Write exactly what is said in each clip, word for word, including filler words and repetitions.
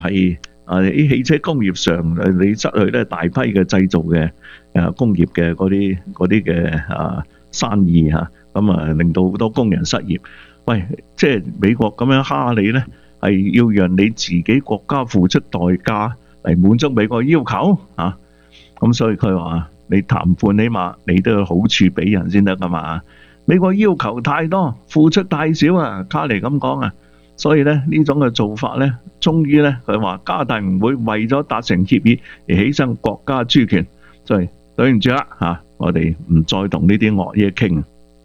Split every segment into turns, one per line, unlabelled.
係啊啲汽車工業上你失去咧大批嘅製造嘅誒工業嘅嗰啲嗰啲嘅啊生意嚇，咁啊令到好多工人失業。喂，即係美國咁樣蝦你咧，係要讓你自己國家付出代價嚟滿足美國要求啊！咁所以佢話你談判起碼你都有好處俾人先得噶嘛。美國要求太多，付出太少啊，卡尼咁講啊。所以咧呢種嘅做法咧，終於咧佢話加大唔會為咗達成協議而犧牲國家主權。所以對唔住啦嚇，我哋唔再同呢啲惡嘢傾。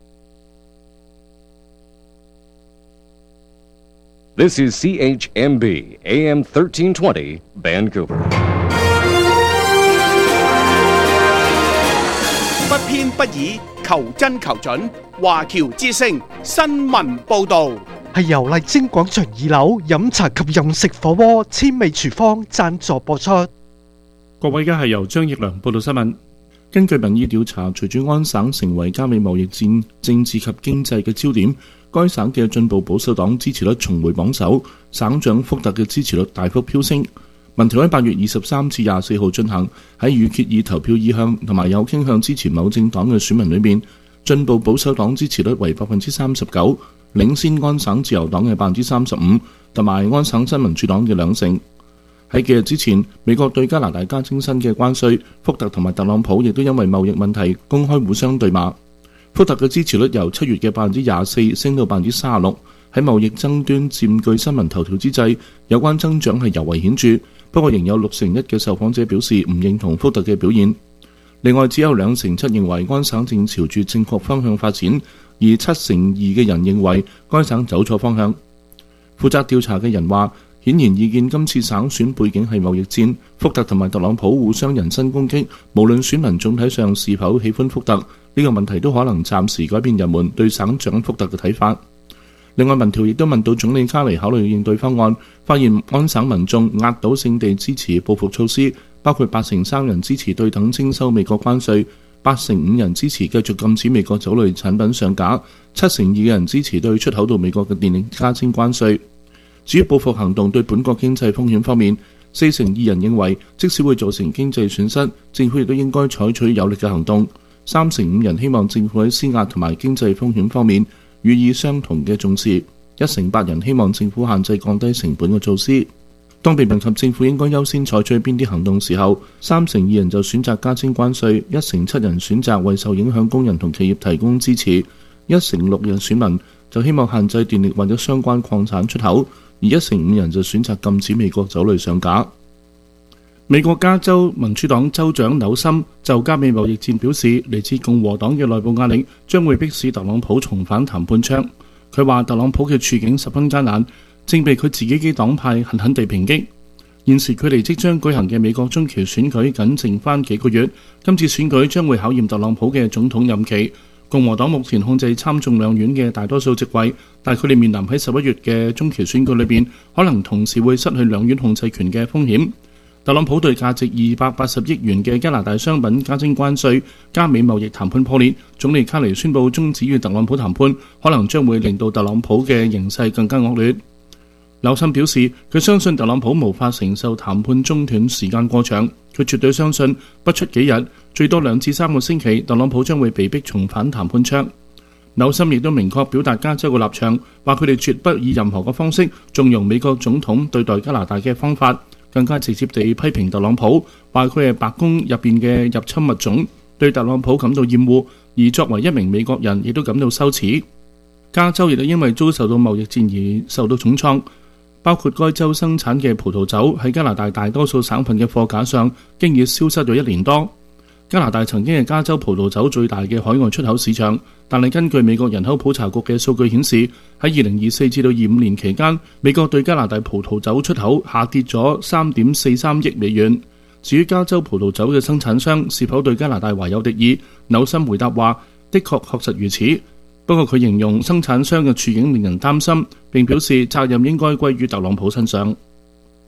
This is C H M B A M thirteen twenty Vancouver。
不偏不倚，求真求準。華僑之聲新聞報導，
係由麗晶廣場二樓飲茶及飲食火鍋千味廚房贊助播出。
各位，而家係由張奕良報道新聞。根據民意調查，隨住安省成為加美貿易戰政治及經濟嘅焦點，該省嘅進步保守黨支持率重回榜首，省長福特嘅支持率大幅飆升。民調喺八月二十三至廿四號進行，喺預決以投票意向同埋有傾向支持某政黨嘅選民裏面，進步保守黨支持率為百分之三十九，領先安省自由黨嘅百分之三十五，同埋安省新民主黨嘅兩成。喺幾日之前，美國對加拿大加徵新嘅關稅，福特同埋特朗普亦都因為貿易問題公開互相對罵。福特嘅支持率由七月嘅百分之廿四升到百分之三十六。喺貿易爭端佔據新聞頭條之際，有關增長係尤為顯著。不過仍有六成一嘅受訪者表示唔認同福特嘅表現。另外只有兩成七認為安省正朝住正確方向發展，而七成二嘅人認為該省走錯方向。負責調查嘅人話，顯然意見今次省選背景係貿易戰，福特同埋特朗普互相人身攻擊，無論選民總體上是否喜歡福特，呢個問題都可能暫時改變人們對省長福特嘅睇法。另外，民調亦都問到總理卡尼考慮應對方案，發現安省民眾壓倒性地支持報復措施，包括八成三人支持對等徵收美國關稅，八成五人支持繼續禁止美國酒類產品上架，七成二嘅人支持對出口到美國嘅電力加徵關稅。至於報復行動對本國經濟風險方面，四成二人認為即使會造成經濟損失，政府亦都應該採取有力嘅行動。三成五人希望政府喺施壓同埋經濟風險方面予以相同嘅重視，一成八人希望政府限制降低成本嘅措施。當被問及政府應該優先採取邊啲行動時候，三成二人就選擇加徵關稅，一成七人選擇為受影響工人同企業提供支持，一成六人選民就希望限制電力或者相關礦產出口，而一成五人就選擇禁止美國酒類上架。美國加州民主黨州長紐森就加美貿易戰表示，嚟自共和黨嘅內部壓力將會迫使特朗普重返談判桌。佢話特朗普嘅處境十分艱難，正被佢自己嘅黨派狠狠地抨擊。現時距離即將舉行嘅美國中期選舉僅剩翻幾個月，今次選舉將會考驗特朗普嘅總統任期。共和黨目前控制參眾兩院嘅大多數席位，但佢哋面臨喺十一月嘅中期選舉裏邊，可能同時會失去兩院控制權嘅風險。特朗普對價值二百八十億元嘅加拿大商品加徵關稅，加美貿易談判破裂，總理卡尼宣布終止與特朗普談判，可能將會令到特朗普嘅形勢更加惡劣。紐森表示，佢相信特朗普無法承受談判中斷時間過長，佢絕對相信不出幾日，最多兩至三個星期，特朗普將會被逼重返談判桌。紐森亦都明確表達加州嘅立場，話佢哋絕不以任何嘅方式縱容美國總統對待加拿大嘅方法，更加直接地批評特朗普，話佢係白宮入邊嘅入侵物種，對特朗普感到厭惡，而作為一名美國人亦都感到羞恥。加州亦都因為遭受到貿易戰而受到重創，包括該州生產嘅葡萄酒喺加拿大大多數省份嘅貨架上經已消失咗一年多。加拿大曾經係加州葡萄酒最大嘅海外出口市場，但係根據美國人口普查局嘅數據顯示，喺二零二四至到二五年期間，美國對加拿大葡萄酒出口下跌咗三點四三億美元。至於加州葡萄酒嘅生產商是否對加拿大懷有敵意，紐森回答話：的確確實如此。不過佢形容生產商嘅處境令人擔心，並表示責任應該歸於特朗普身上。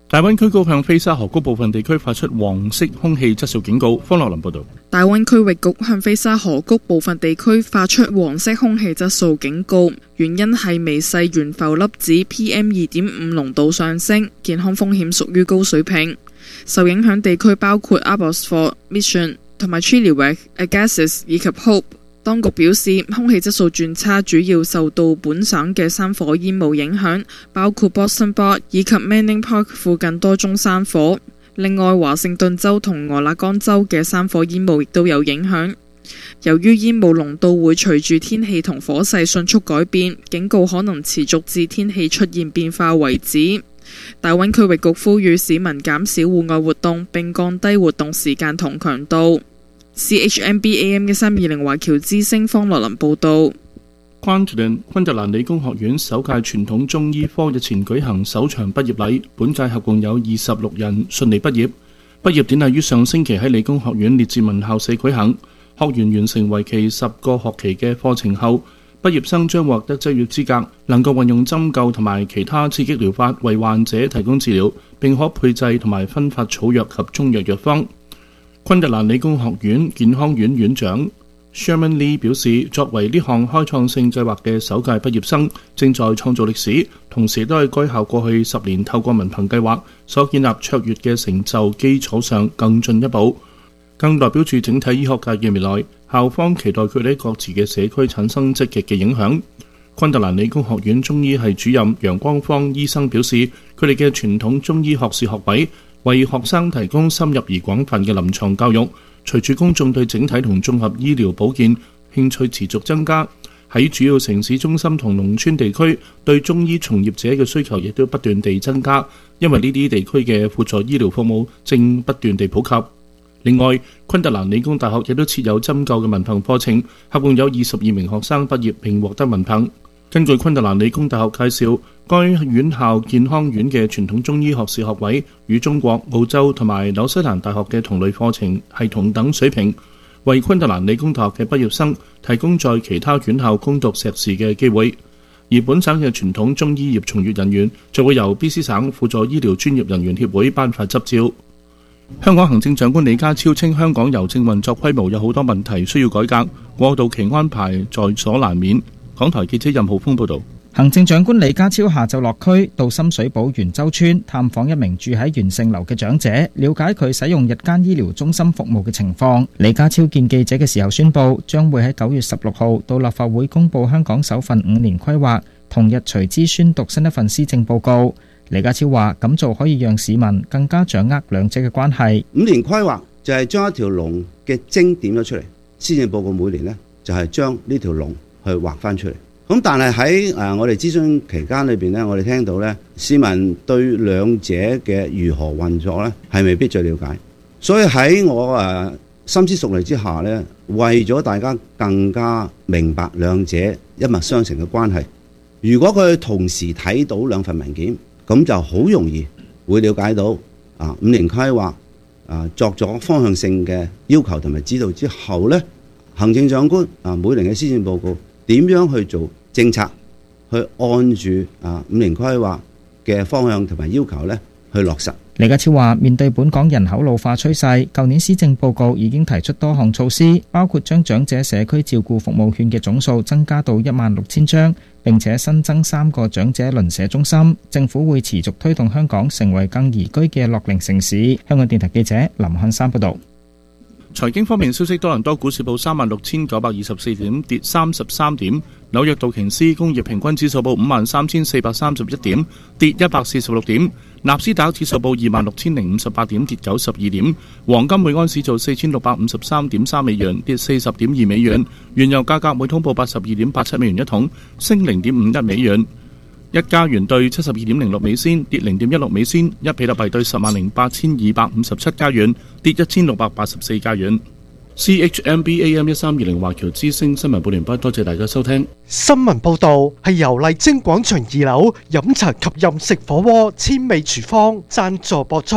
大灣區高向飛沙河谷部分地區發出黃色空氣質素警告。方樂林報導。
大灣區域局向飛沙河谷部分地區發出黃色空氣質素警告，原因係微細懸浮粒子 P M 二點五 濃度上升，健康風險屬於高水平。受影響地區包括 Abbotsford、Mission 同埋 Chilliwack、Agassiz 以及 Hope。當局表示，空氣質素轉差主要受到本省嘅山火煙霧影響，包括 Boston Bar 以及 Manning Park 附近多宗山火。另外，華盛頓州同俄勒岡州嘅山火煙霧亦都有影響。由於煙霧濃度會隨住天氣同火勢迅速改變，警告可能持續至天氣出現變化為止。大灣區域局呼籲市民減少戶外活動，並降低活動時間同強度。C H M B A M 一三二零華僑之聲方樂林報導。
昆特蘭昆特蘭理工學院首屆傳統中醫科日前舉行首場畢業禮，本屆合共有二十六人順利畢業。畢業典禮於上星期喺理工學院列治文校舍舉行，學員完成為期十個學期嘅課程後，畢業生將獲得執業資格，能夠運用針灸同埋其他刺激療法為患者提供治療，並可配製同埋分發草藥及中藥藥方。昆特蘭理工學院健康院院長 Sherman Lee 表示，作為呢項開創性計劃嘅首屆畢業生，正在創造歷史，同時都係該校過去十年透過文憑計劃所建立卓越嘅成就基礎上更進一步，更代表住整體醫學界嘅未來。校方期待佢哋喺各自嘅社區產生積極嘅影響。昆特蘭理工學院中醫系主任楊光芳醫生表示，佢哋嘅傳統中醫學士學位為學生提供深入而廣泛嘅臨床教育。隨住公眾對整體同綜合醫療保健興趣持續增加，喺主要城市中心同農村地區對中醫從業者嘅需求亦都不斷地增加，因為呢啲地區嘅輔助醫療服務正不斷地普及。另外，昆特蘭理工大學亦都設有針灸嘅文憑課程，合共有二十二名學生畢業並獲得文憑。根據昆特蘭理工大學介紹，該院校健康院嘅傳統中醫學士學位與中國、澳洲同埋紐西蘭大學嘅同類課程係同等水平，為昆特蘭理工大學嘅畢業生提供在其他院校攻讀碩士嘅機會。而本省嘅傳統中醫業從業人員就會由 B C 省輔助醫療專業人員協會頒發執照。香港行政長官李家超稱，香港郵政運作規模有好多問題需要改革，過渡期安排在所難免。港台記者任浩峰報導。
行政長官李家超下晝落區到深水埗元洲村探訪一名住喺元盛樓嘅長者，了解佢使用日間醫療中心服務嘅情況。李家超見記者嘅時候宣布，將會喺九月十六號到立法會公佈香港首份五年規劃，同日隨之宣讀新一份施政報告。李家超話：咁做可以讓市民更加掌握兩者嘅關係。
五年規劃就係將一條龍嘅精點咗出嚟，施政報告每年呢，就係將呢條龍去畫翻出嚟。咁但係喺誒我哋諮詢期間裏邊呢，我哋聽到呢，市民對兩者嘅如何運作呢係未必最了解，所以喺我誒深思熟慮之下呢，為咗大家更加明白兩者一脈相承嘅關係，如果佢同時睇到兩份文件，咁就好容易會了解到啊五年規劃啊作咗方向性嘅要求同埋指導之後呢，行政長官啊每年嘅施政報告點樣去做政策，去按住啊五年規劃嘅方向同埋要求咧去落實。
李家超話：面對本港人口老化趨勢，舊年施政報告已經提出多項措施，包括將長者社區照顧服務券嘅總數增加到一萬六千張，並且新增三個長者鄰舍中心。政府會持續推動香港成為更宜居嘅樂齡城市。香港電台記者林漢山報導。
財經方面消息，多倫多股市報三萬六千九百二十四點，跌三十三點；紐約道瓊斯工業平均指數報五萬三千四百三十一點，跌一百四十六點；納斯達克指數報二萬六千零五十八點，跌九十二點；黃金每安士做四千六百五十三點三美元，跌四十點二美元；原油價格每桶報八十二點八七美元一桶，升零點五一美元。一加元兌七十二點零六美仙，跌零點一六美仙；一比特幣兌十萬零八千二百五十七加元，跌一千六百八十四加元。C H M B A M 一三二零華僑之聲新聞報完畢，多謝大家收聽。
新聞報導係由麗晶廣場二樓飲茶及任食火鍋千味廚房贊助播出。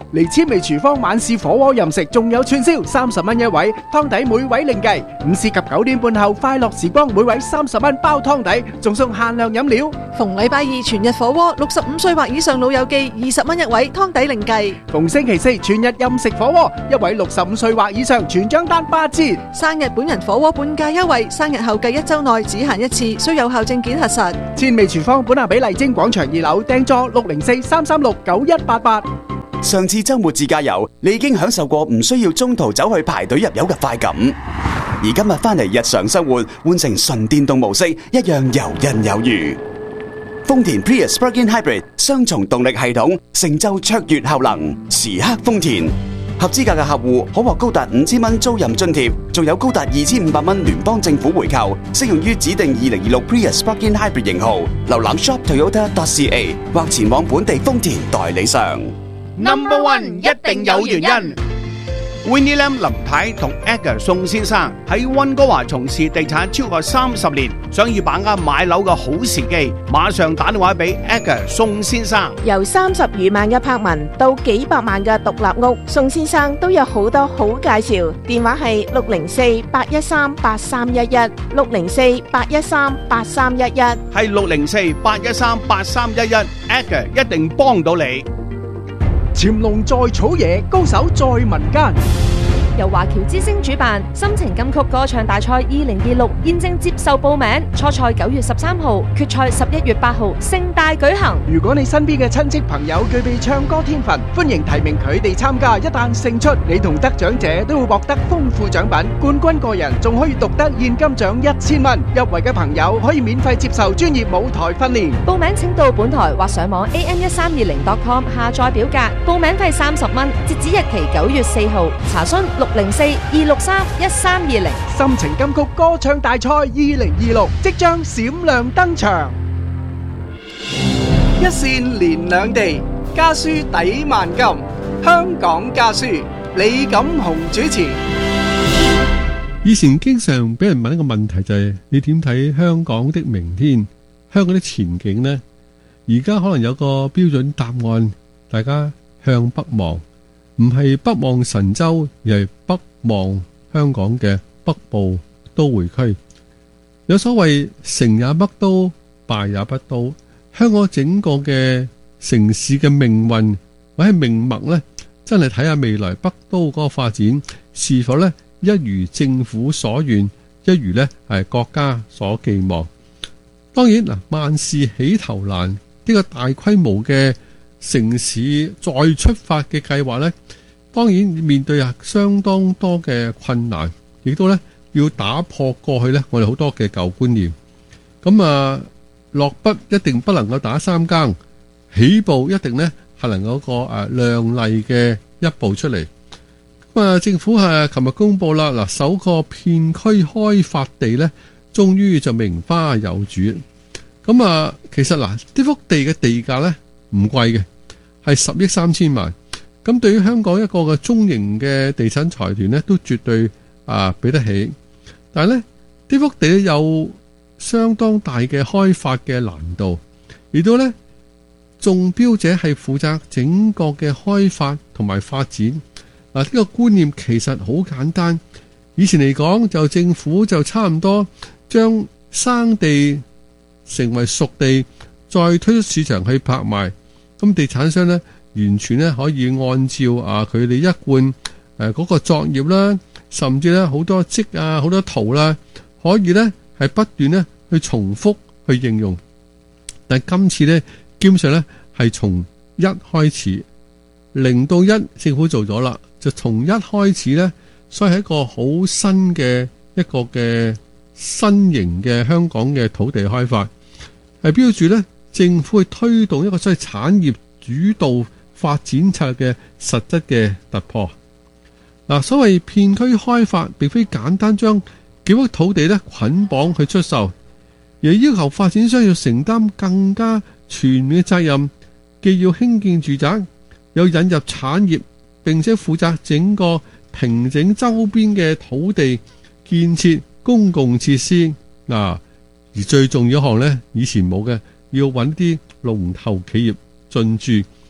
嚟千味廚房晚市火鍋任食，仲有串燒三十蚊一位，湯底每位另計。午市及九點半後快樂時光，每位三十蚊包湯底，仲送限量飲料。
逢禮拜二全日火鍋，六十五歲或以上老友記二十蚊一位，湯底另計。
逢星期四全日任食火鍋，一位六十五歲或以上全張單八折。
生日本人火鍋半價優惠，生日後計一周內只限一次，需有效證件核實。
千味廚房本下比麗晶廣場二樓，訂座六零四三三六九一八八。
上次周末自駕遊，你已經享受過唔需要中途走去排隊入油嘅快感，而今日翻嚟日常生活，換成純電動模式，一樣游刃有餘。豐田 Prius Plug-in Hybrid 雙重動力系統，成就卓越效能，時刻豐田。合資格嘅客戶可獲高達五千蚊租賃津貼，仲有高達二千五百蚊聯邦政府回扣，適用於指定二零二六 Prius Plug-in Hybrid 型號。瀏覽 shop toyota dot c a 或前往本地豐田代理商。
Number One 一定有原因。Winnie Lam 林太同 Edgar 宋先生喺溫哥華從事地產超過三十年，想要把握買樓嘅好時機，馬上打電話俾 Edgar 宋先生。
由三十餘萬嘅柏文到幾百萬嘅獨立屋，宋先生都有好多好介紹。電話係六零四八一三八三一一，六零四八一三八三一一，
係六零四八一三八三一一 ，Edgar 一定幫到你。
潛龍在草野，高手在民間。
由華僑之星主辦心情金曲歌唱大賽二零二六現正接受報名，初賽九月十三號，決賽十一月八號，盛大舉行。
如果你身邊嘅親戚朋友具備唱歌天分，歡迎提名佢哋參加。一旦勝出，你同得獎者都會獲得豐富獎品，冠軍個人仲可以獨得現金獎一千蚊。入圍嘅朋友可以免費接受專業舞台訓練。
報名請到本台或上網 a m 一三二零 dot com 下載表格，報名費三十蚊，截止日期九月四號。查詢六零四二六三一三二零。
心情金曲歌唱大賽二零二六即將閃亮登場。一線連兩地，家書抵萬金。香港家書，李錦雄主持。
以前經常俾人問一個問題就係：你點睇香港的明天、香港的前景呢？而家可能有個標準答案，大家向北望。唔係北望神州，而係北望香港嘅北部都會區。有所謂成也北都，敗也北都。香港整個嘅城市嘅命運或者命脈呢，真係睇下未來北都嗰個發展是否呢一如政府所願，一如呢係國家所寄望。當然嗱，萬事起頭難，呢、這個大規模嘅城市再出發嘅計劃呢，當然面對啊相當多嘅困難，亦都呢要打破過去呢我哋好多嘅舊觀念。咁啊，落筆一定不能夠打三更，起步一定呢係能夠個誒亮麗嘅一步出嚟。咁啊，政府係琴日公布啦，嗱，首個片區開發地呢，終於就名花有主。咁啊，其實嗱，呢幅地嘅地價呢唔貴嘅。係十億三千萬，咁對於香港一個嘅中型嘅地產財團呢，都絕對啊俾得起。但係呢，呢幅地有相當大嘅開發嘅難度，而到呢，中標者係負責整個嘅開發同埋發展。嗱，呢個觀念其實好簡單。以前嚟講，就政府就差唔多將生地成為熟地，再推出市場去拍賣。咁地產商咧，完全咧可以按照啊佢哋一貫誒嗰個作業啦，甚至咧好多則啊、好多圖啦，可以咧係不斷咧去重複去應用。但係今次咧，基本上咧係從一開始，零到一政府做咗啦，就從一開始咧，所以係一個好新嘅一個嘅新型嘅香港嘅土地開發，係標住咧。政府去推動一個所謂產業主導發展策嘅實質嘅突破。嗱，所謂片區開發並非簡單將幾幅土地咧捆綁去出售，而要求發展商要承擔更加全面嘅責任，既要興建住宅，又引入產業，並且負責整個平整周邊嘅土地建設公共設施。嗱，而最重要一項呢，以前冇嘅。要揾啲龍頭企業進駐，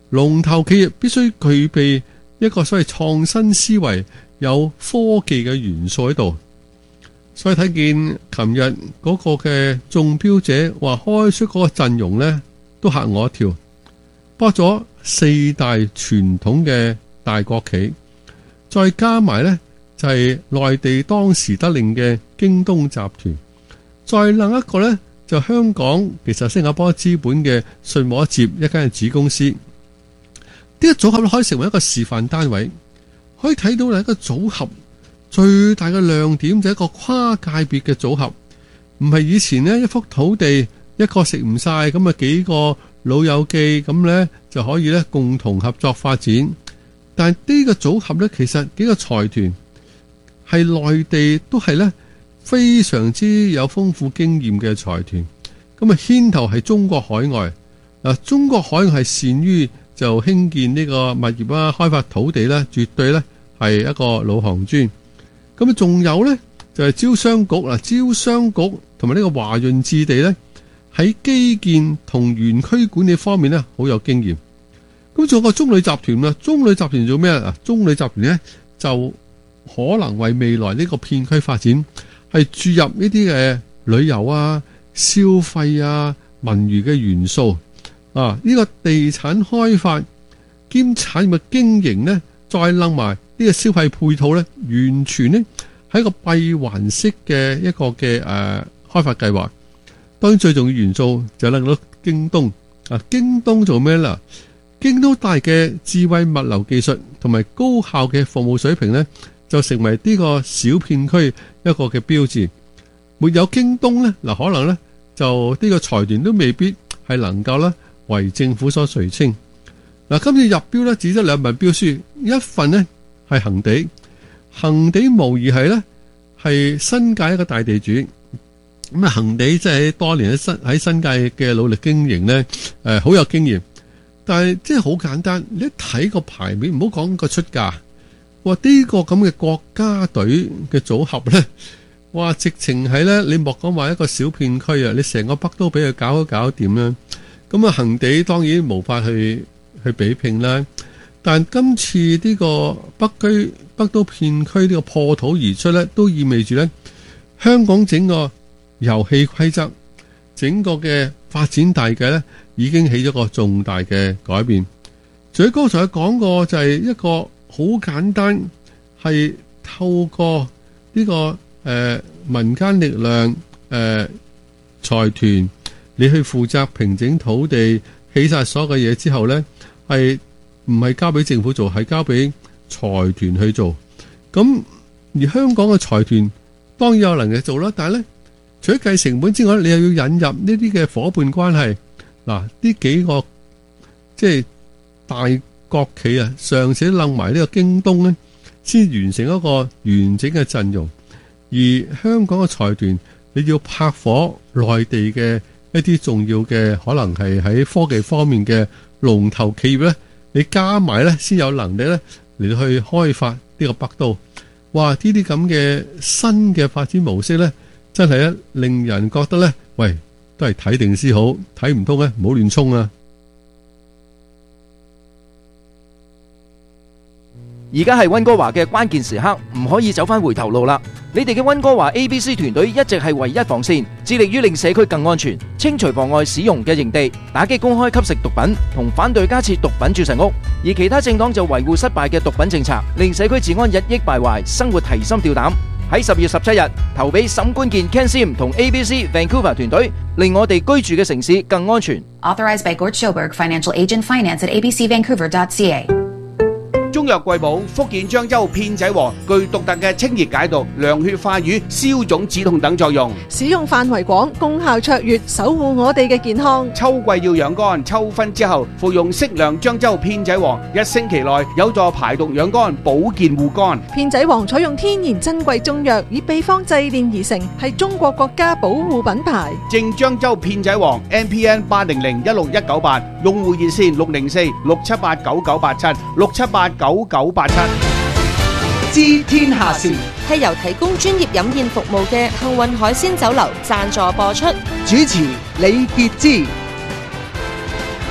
龍頭企業必須具備一個所謂創新思維，有科技嘅元素喺度。所以睇見琴日嗰個嘅中標者話開出嗰個陣容呢，都嚇我一跳，包咗四大傳統嘅大國企，再加埋呢就係內地當時得令嘅京東集團，再另一個呢就香港其實新加坡資本嘅信和一接一間子公司，呢個組合可以成為一個示範單位，可以睇到係一個組合。最大嘅亮點就係一個跨界別嘅組合，唔係以前呢一幅土地一個食唔晒，咁啊幾個老友記咁呢就可以呢共同合作發展。但係呢個組合呢，其實幾個財團係內地都係呢非常之有豐富經驗嘅財團，咁啊牽頭係中國海外嗱，中國海外係善於就興建呢個物業啦、開發土地呢，絕對呢係一個老行尊。咁啊，仲有呢，就係招商局啦，招商局同埋呢個華潤置地呢，喺基建同園區管理方面呢，好有經驗。咁仲有個中旅集團啦，中旅集團做咩啊？中旅集團呢，就可能為未來呢個片區發展係注入呢啲嘅旅遊啊、消費啊、文娛嘅元素啊。呢個地產開發兼產業嘅經營呢，再諗埋呢個消費配套呢，完全呢係一個閉環式嘅一個嘅誒、呃、開發計劃。當然最重要元素就諗到京東啊，京東做咩啦？京東帶嘅智慧物流技術同埋高效嘅服務水平呢，就成為呢個小片區一個嘅標誌。沒有京東呢，嗱可能呢就呢個財團都未必係能夠呢為政府所垂青。嗱，今次入標呢，只得兩份標書，一份呢係恒地，恒地無疑係呢係新界一個大地主。咁啊，恒地即係多年喺新喺新界嘅努力經營呢，誒好有經驗。但係即係好簡單，你一睇個牌面，唔好講個出價，哇！呢個咁嘅國家隊嘅組合呢，哇！直情係呢，你莫講話一個小片區啊，你成個北都俾佢搞一搞掂啦。咁啊，恒地當然無法去去比拼啦。但今次呢個北區北都片區呢個破土而出呢，都意味住呢香港整個遊戲規則、整個嘅發展大計呢，已經起咗個重大嘅改變。除咗剛才講過，就係一個好簡單，係透過呢、這個誒、呃、民間力量誒財團，你去負責平整土地、起晒所有嘅嘢之後呢，係唔係交俾政府做，係交俾財團去做。咁而香港嘅財團當然有能力做啦，但係呢，除咗計成本之外，你又要引入呢啲嘅夥伴關係。嗱，呢幾個即係大國企啊，尚且楞埋呢個京東呢，先完成一個完整嘅陣容。而香港嘅財團，你要拍火內地嘅一啲重要嘅，可能係喺科技方面嘅龍頭企業呢，你加埋呢，先有能力呢嚟到去開發呢個北都。哇！呢啲咁嘅新嘅發展模式呢，真係咧令人覺得呢，喂，都係睇定先好，睇唔通咧，唔好亂衝啊！
而家係溫哥華嘅關鍵時刻，唔可以走翻回頭路啦！你哋嘅溫哥華 A B C 團隊一直係唯一防線，致力於令社區更安全，清除妨礙使用嘅營地，打擊公開吸食毒品，同反對加設毒品注射屋。而其他政黨就維護失敗嘅毒品政策，令社區治安日益敗壞，生活提心吊膽。喺十月十七日投俾沈冠健 Ken Sim 同 A B C Vancouver 團隊，令我哋居住嘅城市更安全。
Authorized by Gord Schoberg, Financial Agent Finance at a b c vancouver dot c a。
中藥貴寶福建漳州片仔癀具獨特嘅清熱解毒、涼血化瘀、消腫止痛等作用，
使用範圍廣，功效卓越，守護我哋嘅健康。
秋季要養肝，秋分之後服用適量漳州片仔癀，一星期內有助排毒養肝、保健護肝。
片仔癀採用天然珍貴中藥，以秘方製煉而成，係中國國家保護品牌。
正漳州片仔癀 M P N 八零零一六一九八，用戶熱線六零四六七八九九八七六七八九九八七。
知天下事
係由提供專業飲宴服務嘅幸運海鮮酒樓贊助播出。
主持李傑之。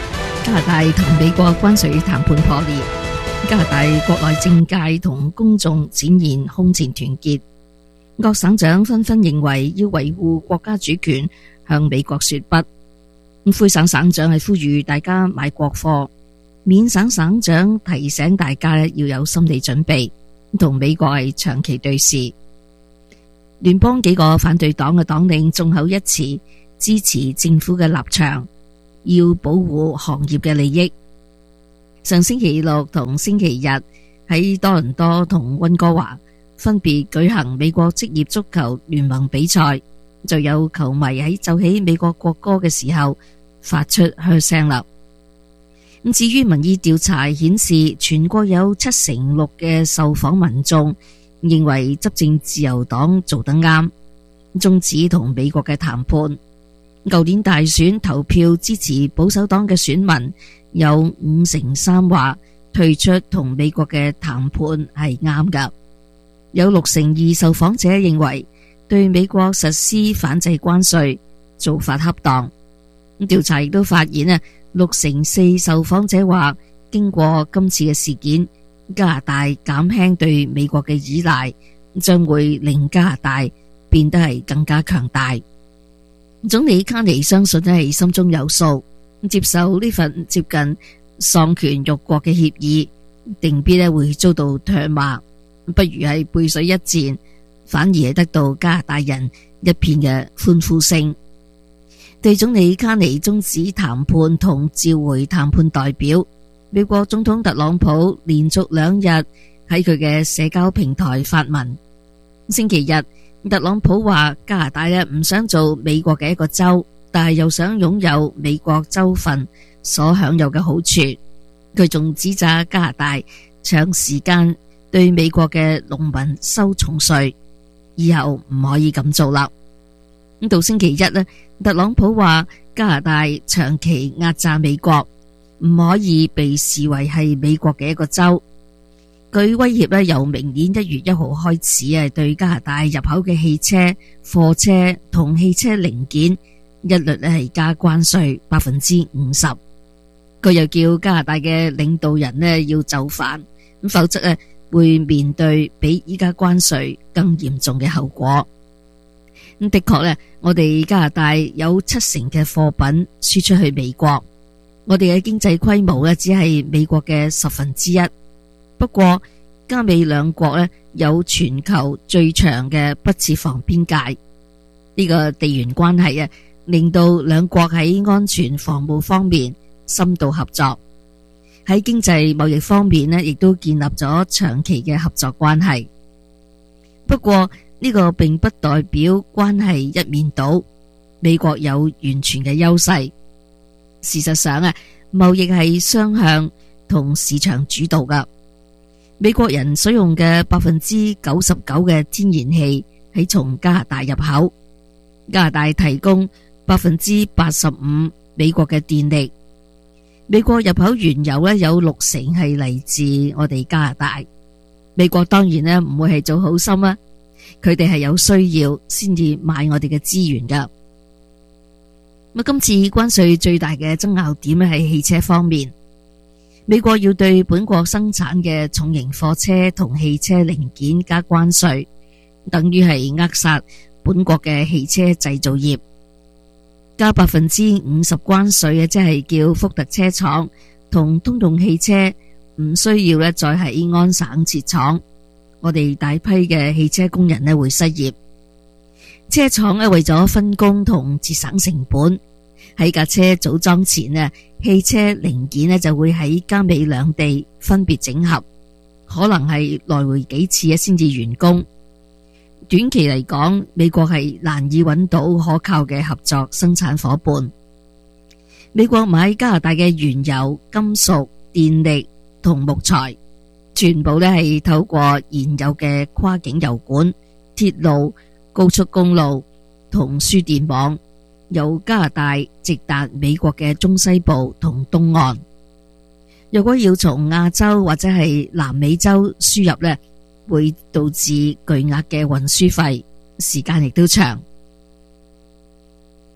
加拿大同美國關稅談判破裂，加拿大國內政界同公眾展現空前團結，各省長紛紛認為要維護國家主權，向美國說不。魁省省長係呼籲大家買國貨，緬省省長提醒大家要有心理準備，同美國係長期對視。聯邦幾個反對黨嘅黨領眾口一詞，支持政府嘅立場，要保護行業嘅利益。上星期六同星期日喺多倫多同溫哥華分別舉行美國職業足球聯盟比賽，就有球迷喺奏起美國國歌嘅時候發出噓聲啦。至於民意調查顯示，全國有七成六嘅受訪民眾認為執政自由黨做得啱，終止同美國嘅談判。舊年大選投票支持保守黨嘅選民有五成三話退出同美國嘅談判係啱㗎，有六成二受訪者認為對美國實施反制關稅做法恰當。調查亦都發現啊，六成四受訪者話經過今次嘅事件，加拿大減輕對美國嘅依賴，將會令加拿大變得係更加強大。總理卡尼相信係心中有數，接受呢份接近喪權辱國嘅協議，定必咧會遭到唾罵，不如係背水一戰，反而係得到加拿大人一片嘅歡呼聲。對總理卡尼終止談判同召回談判代表，美國總統特朗普連續兩日喺佢嘅社交平台發文。星期日，特朗普話加拿大咧唔想做美國嘅一個州，但係又想擁有美國州份所享有嘅好處。佢仲指責加拿大長時間對美國嘅農民收重稅，以後唔可以咁做啦。咁到星期一咧，特朗普話加拿大長期壓榨美國，唔可以被視為係美國嘅一個州。佢威脅咧，由明年一月一號開始啊，對加拿大入口嘅汽車、貨車同汽車零件一律咧係加關稅百分之五十。佢又叫加拿大嘅領導人咧要就範，咁否則咧會面對比依家關稅更嚴重嘅後果。咁的確咧，我哋加拿大有七成嘅貨品輸出去美國，我哋嘅經濟規模咧只係美國嘅十分之一。不過加美兩國咧有全球最長嘅不設防邊界，呢個地緣關係啊，令到兩國喺安全防務方面深度合作，喺經濟貿易方面咧亦都建立咗長期嘅合作關係。不過呢個並不代表關係一面倒，美國有完全嘅優勢。事實上啊，貿易係雙向同市場主導噶。美國人所用嘅百分之九十九嘅天然氣係從加拿大入口，加拿大提供百分之八十五美國嘅電力。美國入口原油咧有六成係嚟自我哋加拿大。美國當然咧唔會係做好心啊。佢哋係有需要先至買我哋嘅資源噶。咁今次關稅最大嘅爭拗點咧係汽車方面，美國要對本國生產嘅重型貨車同汽車零件加關稅，等於係扼殺本國嘅汽車製造業。加百分之五十關稅啊，即係叫福特車廠同通用汽車唔需要咧再喺安省設廠。我哋大批嘅汽車工人咧會失業，車廠咧為咗分工同節省成本，喺架車組裝前啊，汽車零件咧就會喺加美兩地分別整合，可能係來回幾次啊先至完工。短期嚟講，美國係難以揾到可靠嘅合作生產夥伴。美國買加拿大嘅原油、金屬、電力同木材，全部咧係透過現有嘅跨境油管、鐵路、高速公路同輸電網，由加拿大直達美國嘅中西部同東岸。如果要從亞洲或者係南美洲輸入咧，會導致巨額嘅運輸費，時間亦都長。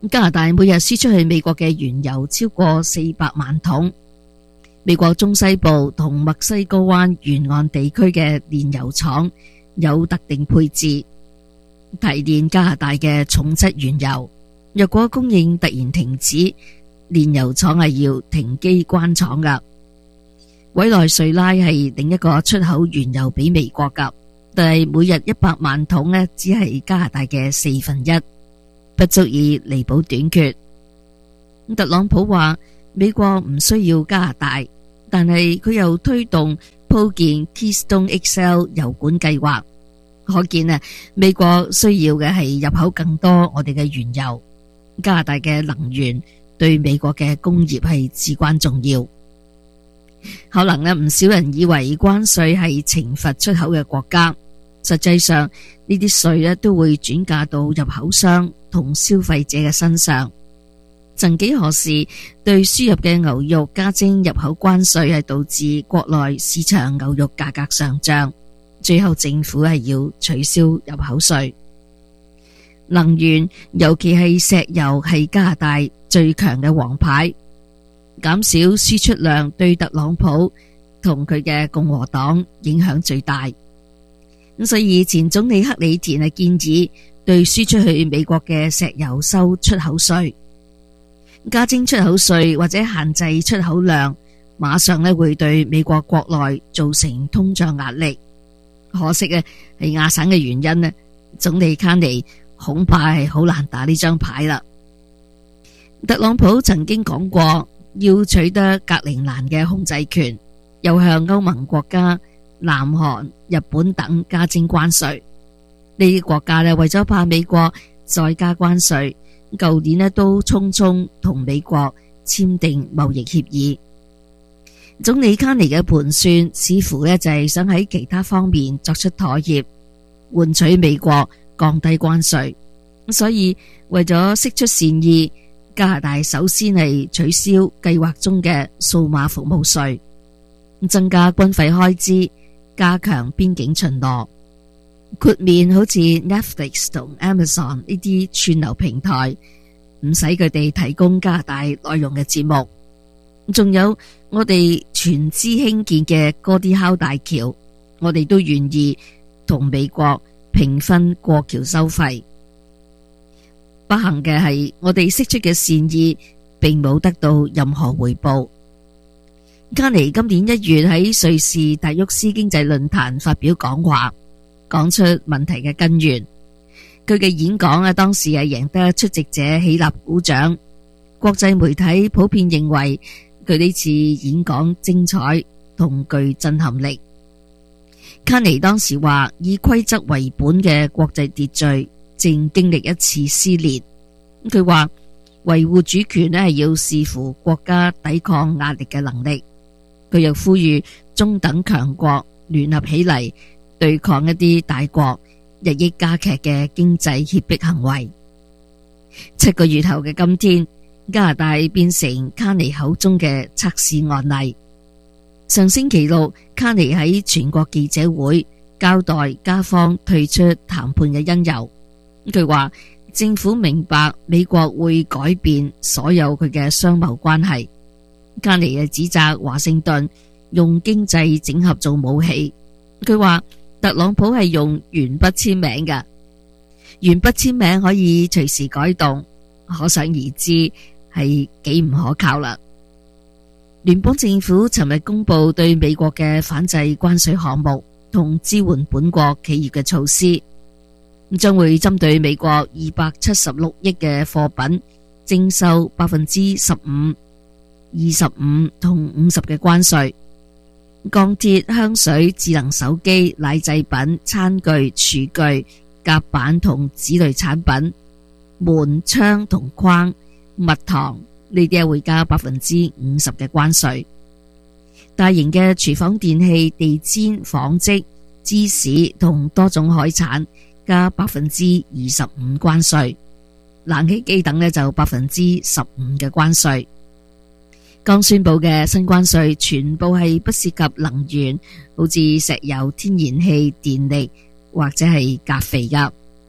加拿大每日輸出去美國嘅原油超過四百萬桶。美國中西部同墨西哥灣沿岸地區嘅煉油廠有特定配置，提煉加拿大嘅重質原油。若果供應突然停止，煉油廠係要停機關廠噶。委內瑞拉係另一個出口原油俾美國噶，但係每日一百萬桶呢，只係加拿大嘅四分一，不足以彌補短缺。特朗普話美國唔需要加拿大，但係佢又推動鋪建 Keystone X L 油管計劃，可見啊，美國需要嘅係入口更多我哋嘅原油。加拿大嘅能源對美國嘅工業係至關重要。可能呢，唔少人以為關稅係懲罰出口嘅國家，實際上呢啲稅呢都會轉嫁到入口商同消費者嘅身上。曾幾何時，對輸入嘅牛肉加徵入口關稅係導致國內市場牛肉價格上漲，最後政府係要取消入口稅。能源，尤其係石油，係加拿大最強嘅王牌。減少輸出量對特朗普同佢嘅共和黨影響最大。咁所以前總理克里田係建議對輸出去美國嘅石油收出口稅，加徵出口稅或者限制出口量，馬上咧會對美國國內造成通脹壓力。可惜啊，係亞省嘅原因呢，總理卡尼恐怕係好難打呢張牌啦。特朗普曾經講過要取得格陵蘭嘅控制權，又向歐盟國家、南韓、日本等加徵關稅。呢啲國家咧為咗怕美國再加關稅，舊年咧都匆匆同美國簽訂貿易協議。總理卡尼嘅盤算似乎咧就係想喺其他方面作出妥協，換取美國降低關稅。所以為咗釋出善意，加拿大首先係取消計劃中嘅數碼服務稅，增加軍費開支，加強邊境巡邏，豁免好似 Netflix 同 Amazon 呢啲串流平台，唔使佢哋提供加拿大內容嘅節目。仲有我哋全資興建嘅哥迪考大橋，我哋都願意同美國平分過橋收費。不幸嘅係，我哋釋出嘅善意並冇得到任何回報。卡尼今年一月喺瑞士達沃斯經濟論壇發表講話，講出問題嘅根源。佢嘅演講啊，當時係贏得出席者起立鼓掌。國際媒體普遍認為佢呢次演講精彩同具震撼力。卡尼當時話，以規則為本嘅國際秩序正經歷一次撕裂。佢話維護主權咧係要視乎國家抵抗壓力嘅能力。佢又呼籲中等強國聯合起嚟對抗一啲大國日益加劇嘅經濟脅迫行為。七個月後嘅今天，加拿大變成卡尼口中嘅測試案例。上星期六，卡尼喺全國記者會交代加方退出談判嘅因由。佢話政府明白美國會改變所有佢嘅商貿關係。卡尼嘅指責華盛頓用經濟整合做武器。佢話特朗普係用鉛筆簽名嘅，鉛筆簽名可以隨時改動，可想而知係幾唔可靠啦。聯邦政府尋日公布對美國嘅反制關稅項目同支援本國企業嘅措施，將會針對美國二百七十六億嘅貨品徵收百分之十五、二十五同五十嘅關稅。鋼鐵、香水、智能手機、奶製品、餐具、廚具、甲板同紙類產品、門窗同框、蜜糖呢啲會加百分之五十嘅關稅。大型嘅廚房電器、地氈、紡織、芝士同多種海產加百分之二十五關稅。冷氣機等呢就百分之十五嘅關稅。剛宣布嘅新關稅全部係不涉及能源，好似石油、天然氣、電力或者係鉀肥噶。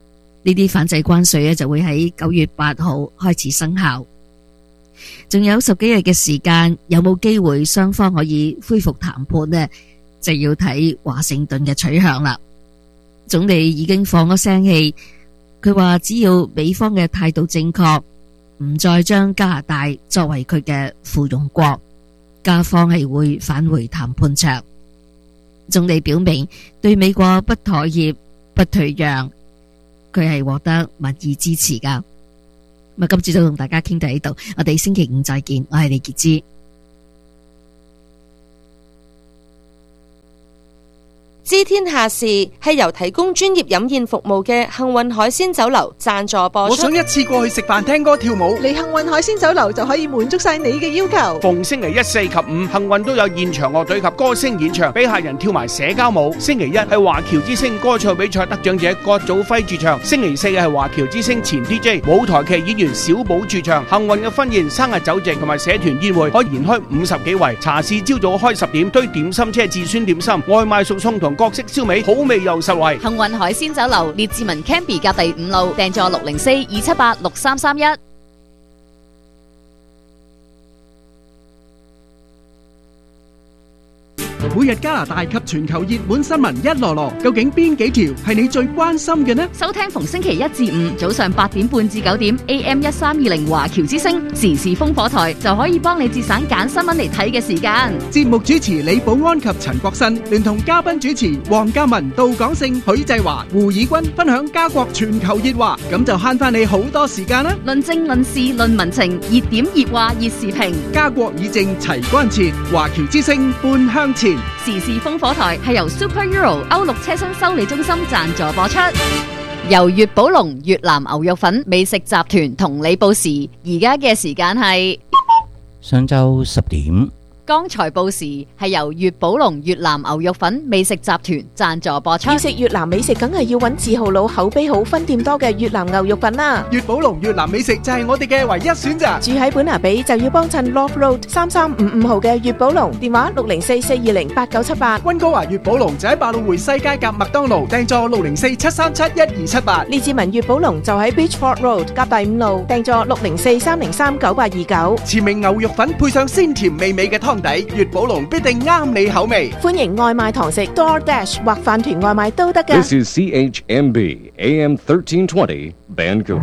呢啲反制關稅咧就會喺九月八號開始生效。仲有十幾日嘅時間，有冇機會雙方可以恢復談判呢？就要睇華盛頓嘅取向啦。總理已經放咗聲氣，佢話只要美方嘅態度正確，唔再將加拿大作為佢嘅附庸國，加方係會返回談判桌。總理表明對美國不妥協、不退讓，佢係獲得民意支持噶。咁啊，今次就同大家傾到呢度，我哋星期五再見，我係李潔芝。
知天下事係由提供專業飲宴服務嘅幸運海鮮酒樓贊助播出。
我想一次過去食飯、聽歌、跳舞，
嚟幸運海鮮酒樓就可以滿足晒你嘅要求。
逢星期一、四及五，幸運都有現場樂隊及歌星演唱，俾客人跳埋社交舞。星期一係華僑之星歌唱比賽得獎者郭祖輝駐唱，星期四係華僑之星前 D J 舞台劇演員小寶駐唱。幸運嘅婚宴、生日酒席同埋社團宴會可以延開五十幾圍。茶市朝早開十點，堆點心車至酸點心，外賣熟餸同各式燒味，好味又實惠。
幸運海鮮酒樓列治文 Canby 隔第五路，訂座六零四二七八六三三一。
每日加拿大及全球熱門新聞一籮籮，究竟邊幾條係你最關心嘅呢？
收聽逢星期一至五早上八點半至九點 A M 一三二零華僑之聲時事風火台，就可以幫你節省揀新聞嚟睇嘅時間。
節目主持李寶安及陳國新，聯同嘉賓主持黃嘉文、杜廣勝、許濟華、胡以軍分享加國全球熱話，咁就慳翻你好多時間啦！
論政論事論民情，熱點熱話熱時評，
加國議政齊關切，華僑之聲半向前。
時事風火台係由 Super Euro 歐陸車身修理中心贊助播出，由粵寶龍越南牛肉粉美食集團同你報時，而家嘅時間係
上晝十點。
剛才報時係由粵寶龍越南牛肉粉美食集團贊助播出。
要食越南美食，梗係要揾字號佬、口碑好、分店多嘅越南牛肉粉啦。
粵寶龍越南美食就係我哋嘅唯一選擇。
住喺本拿比就要幫襯 Love Road 三三五五號嘅粵寶龍，電話六零四四二零八九七八。
溫哥華粵寶龍就喺百老匯西街夾麥當勞，訂座六零四七三七一二七八。
列治文粵寶龍就喺 Beachford Road 夾第五路，訂座六零四三零三九八二九。
前名牛肉粉配上鮮甜美味嘅湯底，粵寶龍必定啱你口味。
歡迎外賣堂食 DoorDash 或飯團外賣都得㗎。
This is C H M B A M thirteen twenty Vancouver。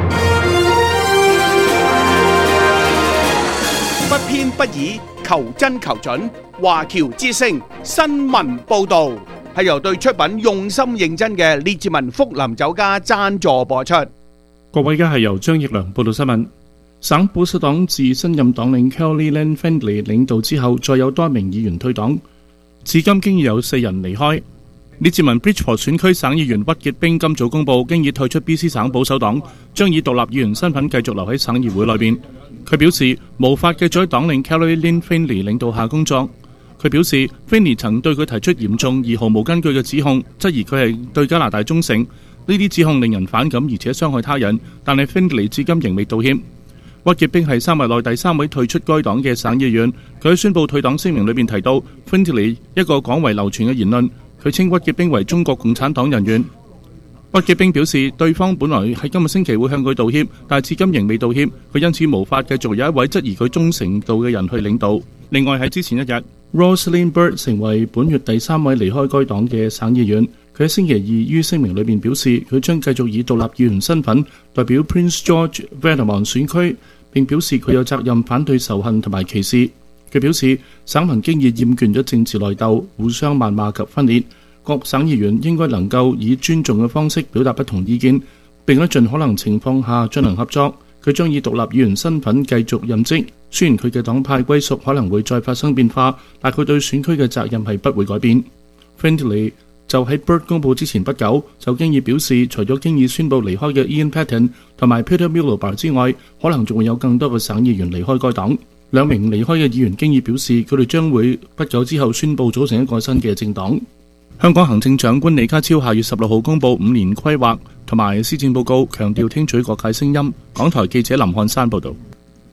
不偏不倚，求真求準。華僑之聲新聞報導係由對出品用心認真嘅列治文福林酒家贊助播出。
各位，而家係由張奕良報道新聞。省保守黨自新任黨領 Kelly Lynn Findlay 領導之後，再有多名議員退黨，至今經已有四人離開。列治文 Bridgeport 選區省議員屈傑兵今早公佈，經已退出 B C 省保守黨，將以獨立議員身份繼續留喺省議會內邊。佢表示無法繼續喺黨領 Kelly Lynn Findlay 領導下工作。佢表示 Findlay 曾對佢提出嚴重而毫無根據嘅指控，質疑佢係對加拿大忠誠。呢啲指控令人反感，而且傷害他人，但係 Findlay 至今仍未道歉。屈傑兵係三日內第三位退出該黨嘅省議員。佢喺宣布退黨聲明裏邊提到 Findlay 一個廣為流傳嘅言論，佢稱屈傑兵為中國共產黨人員。屈傑兵表示，對方本來喺今個星期會向佢道歉，但係至今仍未道歉，佢因此無法繼續有一位質疑佢忠誠度嘅人去領導。另外喺之前一日 Roslyn Bird 成為本月第三位離開該黨嘅省議員。佢喺星期二於聲明裏面表示，佢將繼續以獨立議員身份代表 Prince George Valemount 選區，並表示佢有責任反對仇恨同埋歧視。佢表示，省民經已厭倦咗政治內鬥、互相謾罵及分裂，各省議員應該能夠以尊重嘅方式表達不同意見，並喺盡可能情況下進行合作。佢將以獨立議員身份繼續任職，雖然佢嘅黨派歸屬可能會再發生變化，但佢對選區嘅責任係不會改變。Findlay就喺 Bird 公佈之前不久，就經已表示，除咗經已宣布離開嘅 Ian Patten 同埋 Peter Miliband 之外，可能仲會有更多嘅省議員離開該黨。兩名離開嘅議員經已表示，佢哋將會不久之後宣布組成一個新嘅政黨。香港行政長官李家超下月十六號公佈五年規劃同埋施政報告，強調聽取各界聲音。港台記者林漢山報導。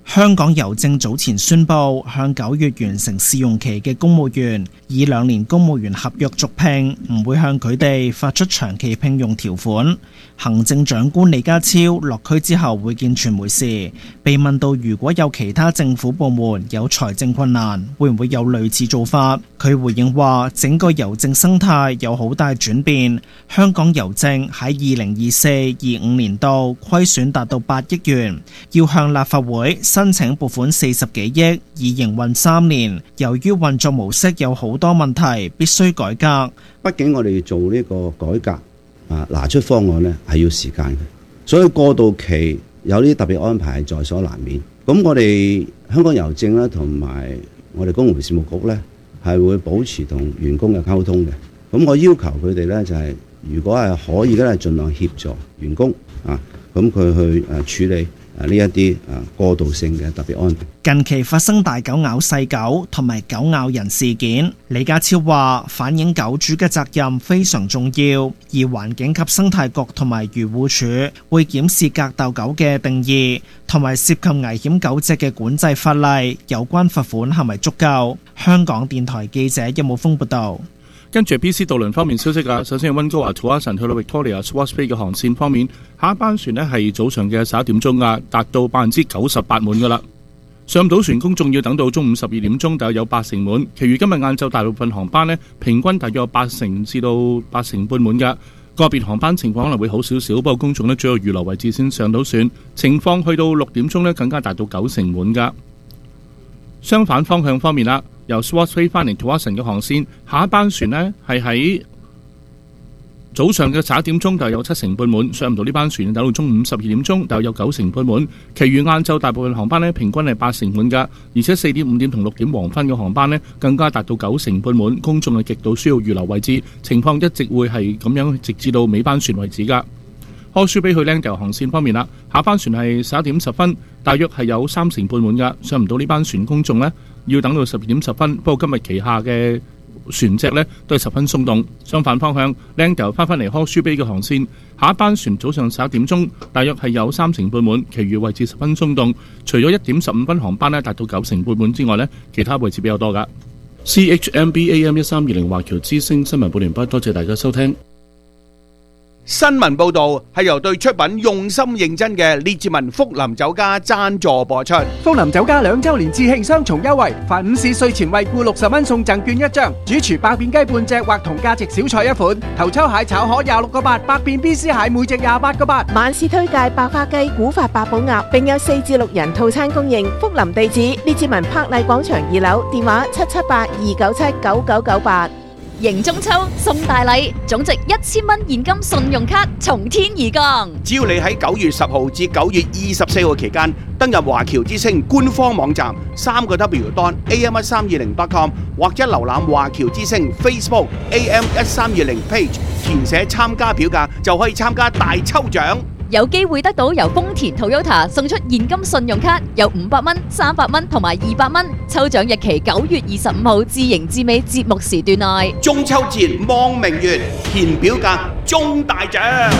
香港郵政早前宣布，向九月完成試用期嘅公務員以兩年公務員合約續聘，唔會向佢哋發出長期聘用條款。行政長官李家超落區之後會見傳媒時，被問到如果有其他政府部門有財政困難，會唔會有類似做法？佢回應話：整個郵政生態有好大轉變，香港郵政喺二零二四、二五年度虧損達到八億元，要向立法會申請撥款四十幾億，以營運三年。由於運作模式有好多問題，必須改革。
畢竟我哋要做呢個改革啊，拿出方案呢係要時間嘅，所以過渡期有啲特別安排係在所難免。咁我哋香港郵政咧同埋我哋公務員事務局呢，係會保持同員工嘅溝通嘅。咁我要求佢哋呢，就係，如果係可以咧，盡量協助員工啊，咁佢去誒處理誒呢一啲誒過渡性嘅特別安排。
近期發生大狗咬細狗同埋狗咬人事件，李家超話反映狗主嘅責任非常重要，而環境及生態局同埋漁護署會檢視格鬥狗嘅定義，同埋涉及危險狗隻嘅管制法例，有關罰款係咪足夠？香港電台記者任武峰報道。
跟住 B C 渡輪方面消息啊，首先係溫哥華土瓦臣去到 Victoria Swartz Bay 嘅航線方面，下一班船呢係早上嘅十一點鐘啊，達到百分之九十八滿噶啦。上唔到船公眾要等到中午十二點鐘，大約有八成滿。其餘今日晏晝大部分航班呢，平均大約有八成至到八成半滿噶。個別航班情況可能會好少少，不過公眾呢最好預留位置先上到船。情況去到六點鐘呢，更加達到九成滿噶。相反方向方面啦，由 Swartz Bay 翻嚟土瓦臣嘅航線，下一班船呢係喺早上嘅十一點鐘，就有七成半滿；上唔到呢班船，等到中午十二點鐘，就有九成半滿。其餘晏晝大部分航班呢，平均係八成滿㗎，而且四點、五點同六點黃昏嘅航班呢，更加達到九成半滿。公眾係極度需要預留位置，情況一直會係咁樣，直至到尾班船為止㗎。柯舒比去 Langdale 航線方面啦，下班船係十一點十分，大約係有三成半滿㗎，上唔到呢班船公眾呢，要等到十二點十分。不過今日旗下嘅船隻呢都係十分鬆動。相反方向 Langdale 翻返嚟柯舒比嘅航線，下一班船早上十一點鐘，大約係有三成半滿，其餘位置十分鬆動。除咗一點十五分航班呢達到九成半滿之外呢，其他位置比較多㗎。C H M B A M 一三二零華僑之聲新聞報完畢，多謝大家收聽。
新聞報導係由對出品用心認真嘅列治文福林酒家贊助播出。
福林酒家兩週年致慶雙重優惠，凡午市稅前惠顧六十蚊送贈券一張，主廚百變雞半隻或同價值小菜一款，頭抽蟹炒河廿六個八，百變 B C 蟹每隻廿八個八。
晚市推介百花雞、古法八寶鴨，並有四至六人套餐供應。福林地址列治文柏麗廣場二樓，電話七七八二九七九九九八。
迎中秋送大禮，總值一千蚊現金信用卡從天而降。
只要你喺九月十號至九月二十四號期間登入華僑之星官方網站三個 W dot A M 一三二零 dot com 或者瀏覽華僑之星 Facebook A M 一三二零 page， 填寫參加表格就可以參加大抽獎。
有機會得到由豐田 Toyota 送出現金信用卡，有五百蚊、三百蚊同埋二百蚊。抽獎日期九月二十五號至迎至尾節目時段內。
中秋節望明月，填表格中大獎。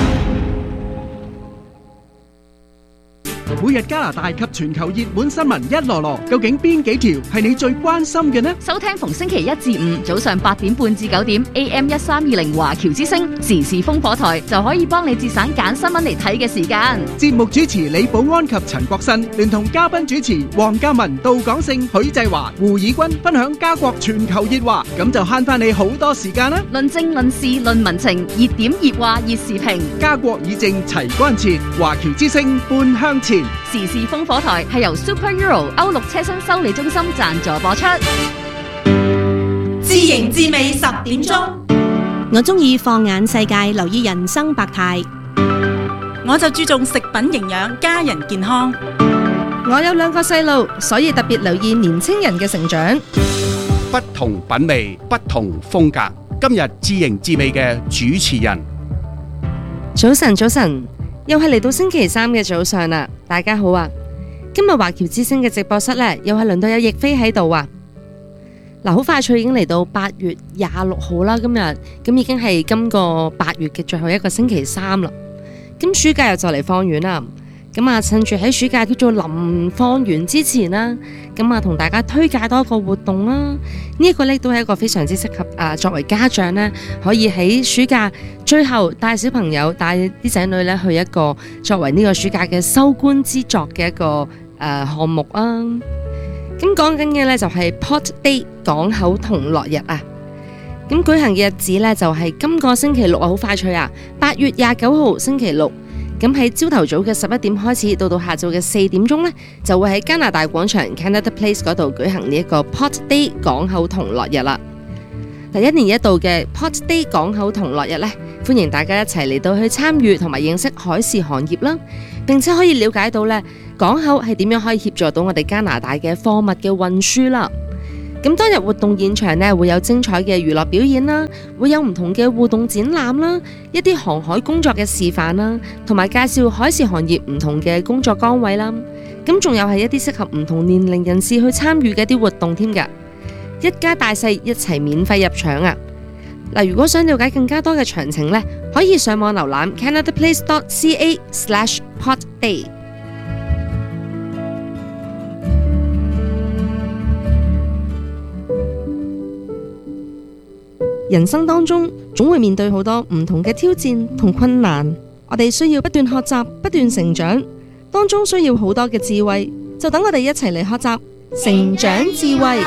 每日加拿大及全球熱門新聞一籮籮，究竟邊幾條係你最關心嘅呢？
收聽逢星期一至五早上八點半至九點 A M 一三二零華僑之聲時事烽火台，就可以幫你節省揀新聞嚟睇嘅時間。
節目主持李寶安及陳國新，聯同嘉賓主持黃嘉文、杜廣勝、許濟華、胡以軍分享家國全球熱話，咁就慳翻你好多時間啦！
論政論事論民情，熱點熱話熱時評，
家國議政齊關切，華僑之聲半向前。
時事烽火台係由 Super Euro 歐陸車身修理中心贊助播出。
自營自美十點鐘，我中意放眼世界，留意人生百態。我就注重食品營養，家人健康。
我有兩個細路，所以特別留意年青人嘅成長。
不同品味，不同風格。今日自營自美嘅主持人，
早晨，早晨。又係嚟到星期三嘅早上啦，大家好啊！今日華僑之聲嘅直播室呢，又係輪到有亦菲喺度啊！嗱，好快脆已經嚟到八月廿六號啦，今日咁已經係今個八月嘅最後一個星期三啦。咁暑假又就嚟放完啦， 咁啊，趁住喺暑假叫做臨放完之前啦，咁啊同大家推介多一個活動啦。呢、這、一個咧都係一個非常之適合啊，作為家長咧可以喺暑假最後帶小朋友帶啲仔女咧去一個作為呢個暑假嘅收官之作嘅一個誒、呃、項目啊。咁講緊嘅咧就係 Port Day 港口同樂日啊。咁舉行嘅日子咧就係今個星期六啊，好快脆啊！八月廿九號星期六。咁喺朝頭早嘅十一點開始，到到下晝嘅四點鐘呢，就會喺加拿大廣場 Canada Place 嗰度舉行呢一個 Port Day 港口同樂日啦。第一年一度嘅 Port Day 港口同樂日呢，歡迎大家一齊嚟到去參與同埋認識海事行業啦，並且可以了解到呢港口係點樣可以協助到我哋加拿大嘅貨物嘅運輸啦。咁當日活動現場呢，會有精彩嘅娛樂表演啦，會有唔同嘅互動展覽啦，一啲航海工作嘅示範啦，同埋介紹海事行業唔同嘅工作崗位啦。咁仲有係一啲適合唔同年齡人士去參與嘅一啲活動添㗎，一家大細一齊免費入場啊！嗱，如果想了解更加多嘅詳情呢，可以上網瀏覽 canadaplace dot c a slash port day。人生當中總會面對好多唔同嘅挑戰同困難，我哋需要不斷學習、不斷成長，當中需要好多嘅智慧，就等我哋一齊嚟學習成長智慧。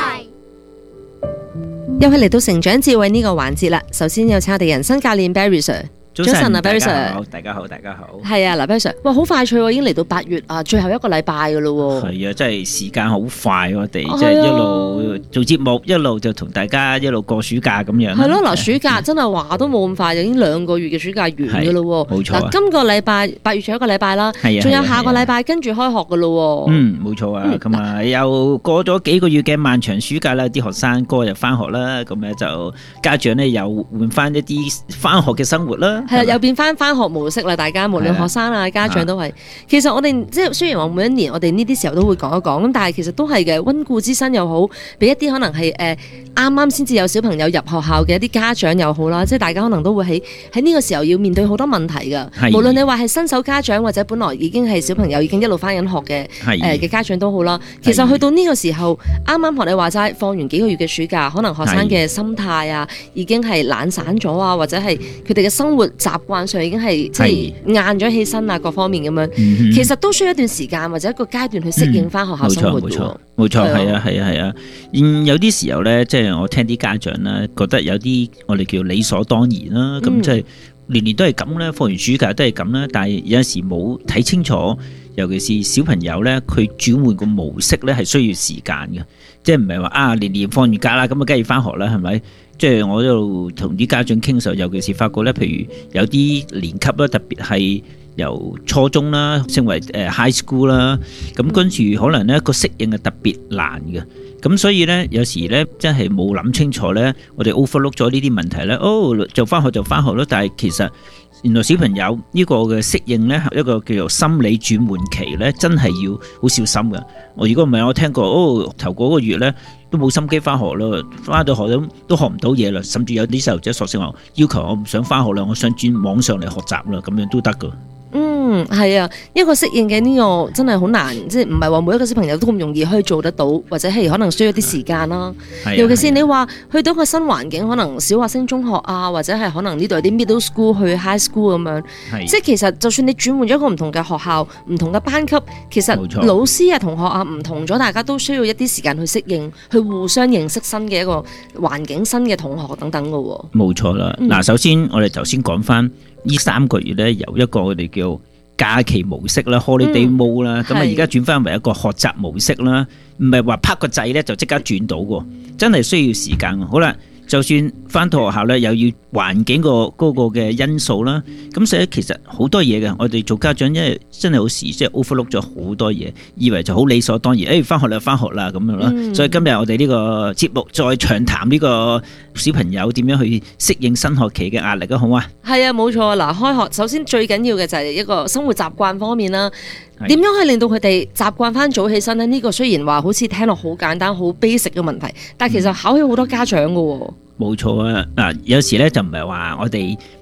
又係嚟到成長智慧呢個環節啦，首先有請我哋人生教練 Barry Sir。
早晨啊
Barry Sir，
大家好，大家好。
係啊，嗱 Barry Sir，哇，好快脆喎，已經嚟到八月啊，最後一個禮拜噶咯喎。
係啊，真係時間好快，我哋即係一路做節目，一路就同大家一路過暑假咁樣。
係咯，嗱，暑假真係話都冇咁快，就已經兩個月嘅暑假完噶咯喎。
冇錯啊。
嗱，今個禮拜八月最後一個禮拜啦，仲有下個禮拜跟住開學噶咯喎。
嗯，冇錯啊。咁啊，又過咗幾個月嘅漫長暑假啦，啲學生哥又翻學啦，咁咧就家長咧又換翻一啲翻學嘅生活啦。
係啊，又變翻翻學模式啦，大家無論學生啊家長都係。其實我哋即係雖然話每一年我哋呢啲時候都會講一講，咁但係其實都係嘅，溫故知新又好，俾一啲可能係誒啱啱先至有小朋友入學校嘅一啲家長又好啦，即係大家可能都會喺喺呢個時候要面對好多問題㗎。無論你話係新手家長或者本來已經係小朋友已經一路翻緊學嘅誒嘅家長都好啦。其實去到呢個時候，啱啱學你話齋，放完幾個月嘅暑假，可能學生嘅心態啊已經係懶散咗啊，或者係佢哋嘅生活習慣上已經係即係晏咗起身啊，各方面咁樣，嗯、其實都需要一段時間或者一個階段去適應翻學校生活嘅。冇錯，
冇錯，係啊，係啊，係啊。嗯，有啲時候咧，即係我聽啲家長咧，覺得有啲我哋叫理所當然啦。咁、嗯、即係年年都係咁咧，放完暑假都係咁啦。但係有陣時冇睇清楚，尤其是小朋友咧，佢轉換個模式咧係需要時間嘅，即係唔係話啊年年放完假啦，咁啊梗係要翻學啦，係咪？即係我一路同啲家長傾嘅時候，尤其是發覺咧，譬如有啲年級啦，特別係由初中啦升為誒 high school 啦，咁跟住可能咧個適應係特別難嘅，咁所以咧有時咧真係冇諗清楚咧，我哋 overlook 咗呢啲問題咧，哦就翻學就翻學咯，但係其實原來小朋友呢個嘅適應咧，一個叫做心理轉換期咧，真係要好小心嘅。我如果唔係我聽過，哦頭嗰個月咧都冇心機翻學咯，翻到學都都學唔到嘢啦，甚至有啲細路仔索性話要求我唔想翻學啦，我想轉網上嚟學習啦，咁樣都得噶。
嗯，係啊，一個適應嘅呢個真係好難，即係唔係話每一個小朋友都咁容易可以做得到，或者係可能需要啲時間啦。啊、尤其是你話去到個新環境，可能小學升中學啊，或者係可能呢度有啲 middle school 去 high school 咁樣，即係其實就算你轉換咗一個唔同嘅學校、唔同嘅班級，其實老師啊、同學啊唔同咗，大家都需要一啲時間去適應，去互相認識新嘅一個環境、新嘅同學等等㗎喎。
冇錯啦，嗱、嗯，首先我哋頭先講翻。呢三個月咧，由一個我哋叫假期模式啦 ，holiday mode 啦，咁啊而家轉翻為一個學習模式啦，唔係話拍個掣咧就即刻轉到嘅，真係需要時間。好啦，就算翻到學校咧，又要環境個嗰個嘅因素啦，咁所以其實好多嘢嘅，我哋做家長因為真係好時即係 overlook 咗好多嘢，以為就好理所當然，誒翻學啦翻學啦咁樣啦。嗯、所以今日我哋呢個節目再長談呢個小朋友點樣去適應新學期嘅壓力啊，好嗎？
係啊，冇錯。嗱，開學首先最緊要嘅就係一個生活習慣方面啦。點樣可以令到佢哋習慣翻早起身呢？呢、呢個雖然話好似聽落好簡單、好 basic 嘅問題，但係其實考起好多家長㗎喎。
冇錯啊！嗱，有時咧就唔係話我哋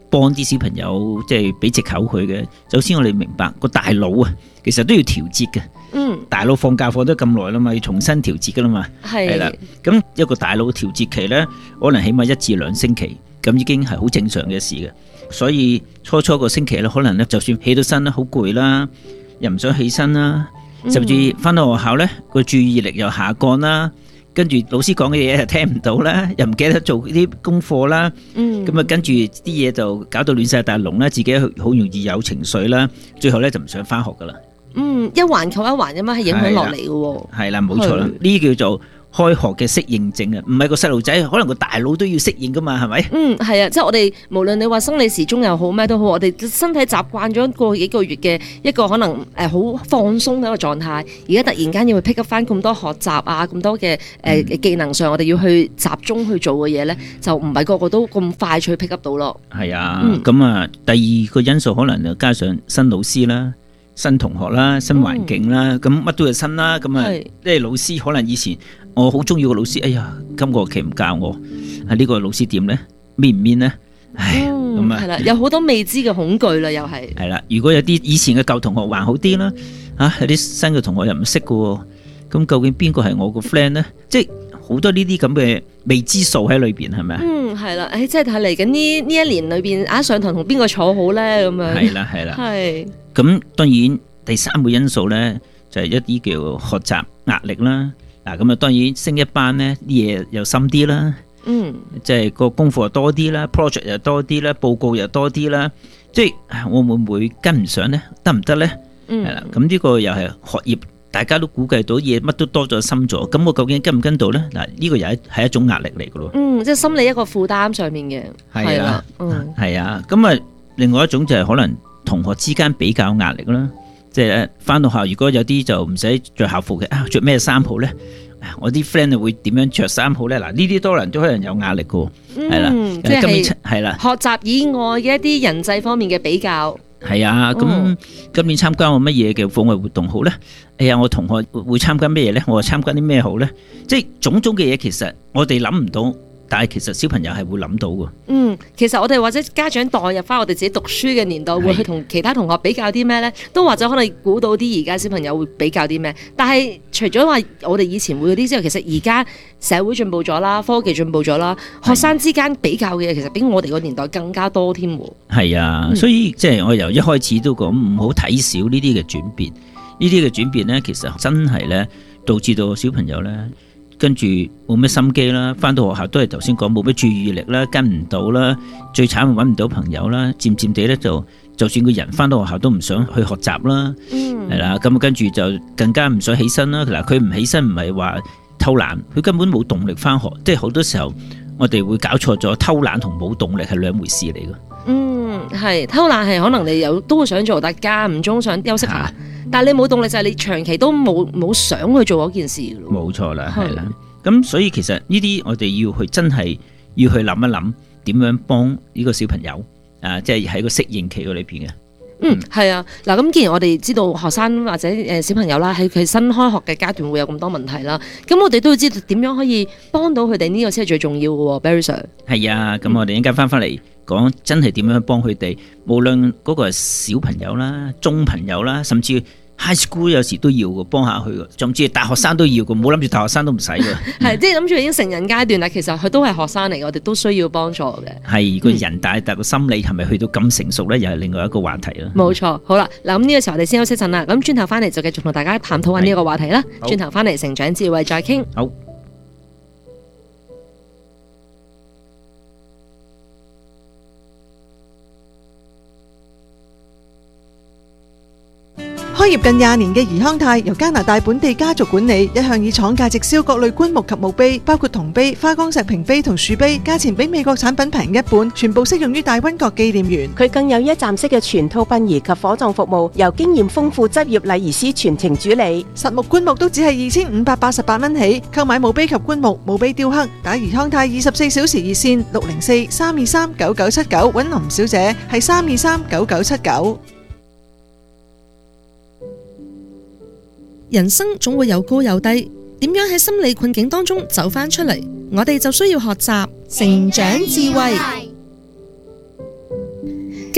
幫啲小朋友，即係俾藉口佢嘅。首先我哋明白個大腦啊，其實都要調節嘅。
嗯，
大腦放假放得咁耐啦嘛，要重新調節噶啦嘛。
係
啦，咁一個大腦調節期咧，可能起碼一至兩星期，咁已經係好正常嘅事嘅。所以初初個星期咧，可能咧就算起到身啦，好攰啦，又唔想起身啦，甚至翻到學校咧個注意力又下降啦。跟住老師講嘅嘢又聽唔到啦，又唔記得做啲功課啦，
嗯，
咁啊跟住啲嘢就搞到亂晒大龍啦，自己好容易有情緒啦，最後咧就唔想翻學噶啦。
嗯，一環扣一環咁樣係影響落嚟嘅喎。
係啦，冇錯啦，呢啲叫做開學嘅適應症啊，唔係個細路仔，可能個大腦都要適應噶嘛，係咪？
嗯，係啊，即係我哋無論你話生理時鐘又好咩都好，我哋身體習慣咗過幾個月嘅一個可能誒好放鬆嘅一個狀態，而家突然間要去 pick up 翻咁多學習啊，咁多嘅誒、呃、技能上，我哋要去集中去做嘅嘢咧，就唔係個個都咁快脆 pick up 到咯。
係啊，咁啊、嗯，第二個因素可能就加上新老師啦。新同學啦，新環境啦，咁乜、嗯、都係新啦，咁啊，即係老師可能以前我好中意個老師，哎呀，今個學期唔教我，啊、這、呢個老師點咧？面唔面咧？唉，咁啊、
嗯，係啦，有好多未知嘅恐懼啦，又係。
係啦，如果有啲以前嘅舊同學還好啲啦，啊有啲新嘅同學又唔識嘅喎，咁究竟邊個係我個 friend 咧？即係好多呢啲咁嘅未知數喺裏邊，係咪啊？
嗯，係啦，誒，即係睇嚟緊呢呢一年裏邊啊，上堂同邊個坐好咧？咁樣。
係啦，係啦。
係。
咁當然第三個因素咧，就係、是、一啲叫學習壓力啦。嗱，咁啊當然升一班咧，啲嘢又深啲啦。
嗯。即
係個功課又多啲啦 ，project 又多啲啦，報告又多啲啦。即係我會唔會跟唔上咧？得唔得咧？嗯。係啦，咁呢個又係學業。大家都估計到嘢乜都多咗深咗，咁我究竟跟唔跟到呢？嗱，呢個又係係一種壓力嚟嘅咯。
嗯，即係心理一個負擔上面嘅。
係啦，
嗯，
係啊，咁啊，另外一種就係可能同學之間比較壓力啦。即係返到校，如果有啲就唔使着校服嘅，啊，着咩衫好呢？我啲 friend 會點樣着衫好呢？嗱，呢啲多人都可能有壓力嘅，係啦，
嗯，即
係係啦，
學習以外嘅一啲人際方面嘅比較。
係啊，咁、嗯、今年參加我乜嘢嘅課外活動好呢？哎呀，我同學會參加咩嘢呢？我參加啲咩好呢？即係種種嘅嘢，其實我哋諗唔到，但係其實小朋友係會諗到嘅。
嗯，其實我哋或者家長代入翻我哋自己讀書嘅年代，會去同其他同學比較啲咩呢？都或者可能估到啲而家小朋友會比較啲咩？但係除咗話我哋以前會嗰啲之外，其實而家社會進步咗啦，科技進步咗啦，學生之間比較嘅嘢其實比我哋個年代更加多添。
係啊，嗯、所以即係我由一開始都講唔好睇少呢啲嘅轉變，呢啲嘅轉變呢，其實真係呢導致到小朋友呢。跟住冇咩心機啦，返到學校都係頭先講冇咩注意力啦，跟唔到啦，最慘係揾唔到朋友啦，漸漸地咧就就算個人返到學校都唔想去學習啦，係啦、嗯，咁跟住就更加唔想起身啦。嗱，佢唔起身唔係話偷懶，佢根本冇動力返學，即係好多時候我哋會搞錯咗偷懶同冇動力係兩回事嚟嘅。
嗯，係偷懶係可能你有都會想做，但間唔中想休息下。啊，但係你冇動力就係你長期都冇冇想去做嗰件事咯。
冇錯啦，係啦。咁所以其實呢啲我哋要去真係要去諗一諗點樣幫呢個小朋友啊，即係喺個適應期嗰裏邊嘅。
嗯，係啊。嗱，咁既然我哋知道學生或者誒小朋友啦，喺佢新開學嘅階段會有咁多問題啦，咁我哋都要知道點樣可以幫到佢哋，呢個先係最重要嘅。Barry Sir。係啊，咁我哋一陣間翻返嚟講，真係點樣幫佢哋，無論嗰個係小朋友啦、中朋友啦，甚至 high school 有時都要嘅，幫下佢嘅，甚至大學生都要嘅，唔好諗住大學生都唔使嘅。係，即係諗住已經成人階段啦，其實佢都係學生嚟嘅，我哋都需要幫助嘅。係個人大，但個心理係咪去到咁成熟咧，又係另外一個話題啦。冇錯，好啦，嗱咁呢個時候我哋先休息陣啦，咁轉頭翻嚟就繼續同大家探討下呢個話題啦。轉頭翻嚟成長智慧再傾。好。
開業近廿年嘅怡康泰由加拿大本地家族管理，一向以廠價直銷各類棺木及墓碑，包括銅碑、花崗石瓶碑同樹碑，價錢比美國產品平一半，全部適用於大溫國紀念園。
佢更有一站式嘅全套殯儀及火葬服務，由經驗豐富執業禮儀師全程主理。
實木棺木都只係二千五百八十八蚊起，購買墓碑及棺木、墓碑雕刻，打怡康泰二十四小時熱線六零四三二三九九七九，揾林小姐係三二三九九七九。
人生總會有高有低，點樣喺心理困境當中走返出嚟？我哋就需要學習成長智慧。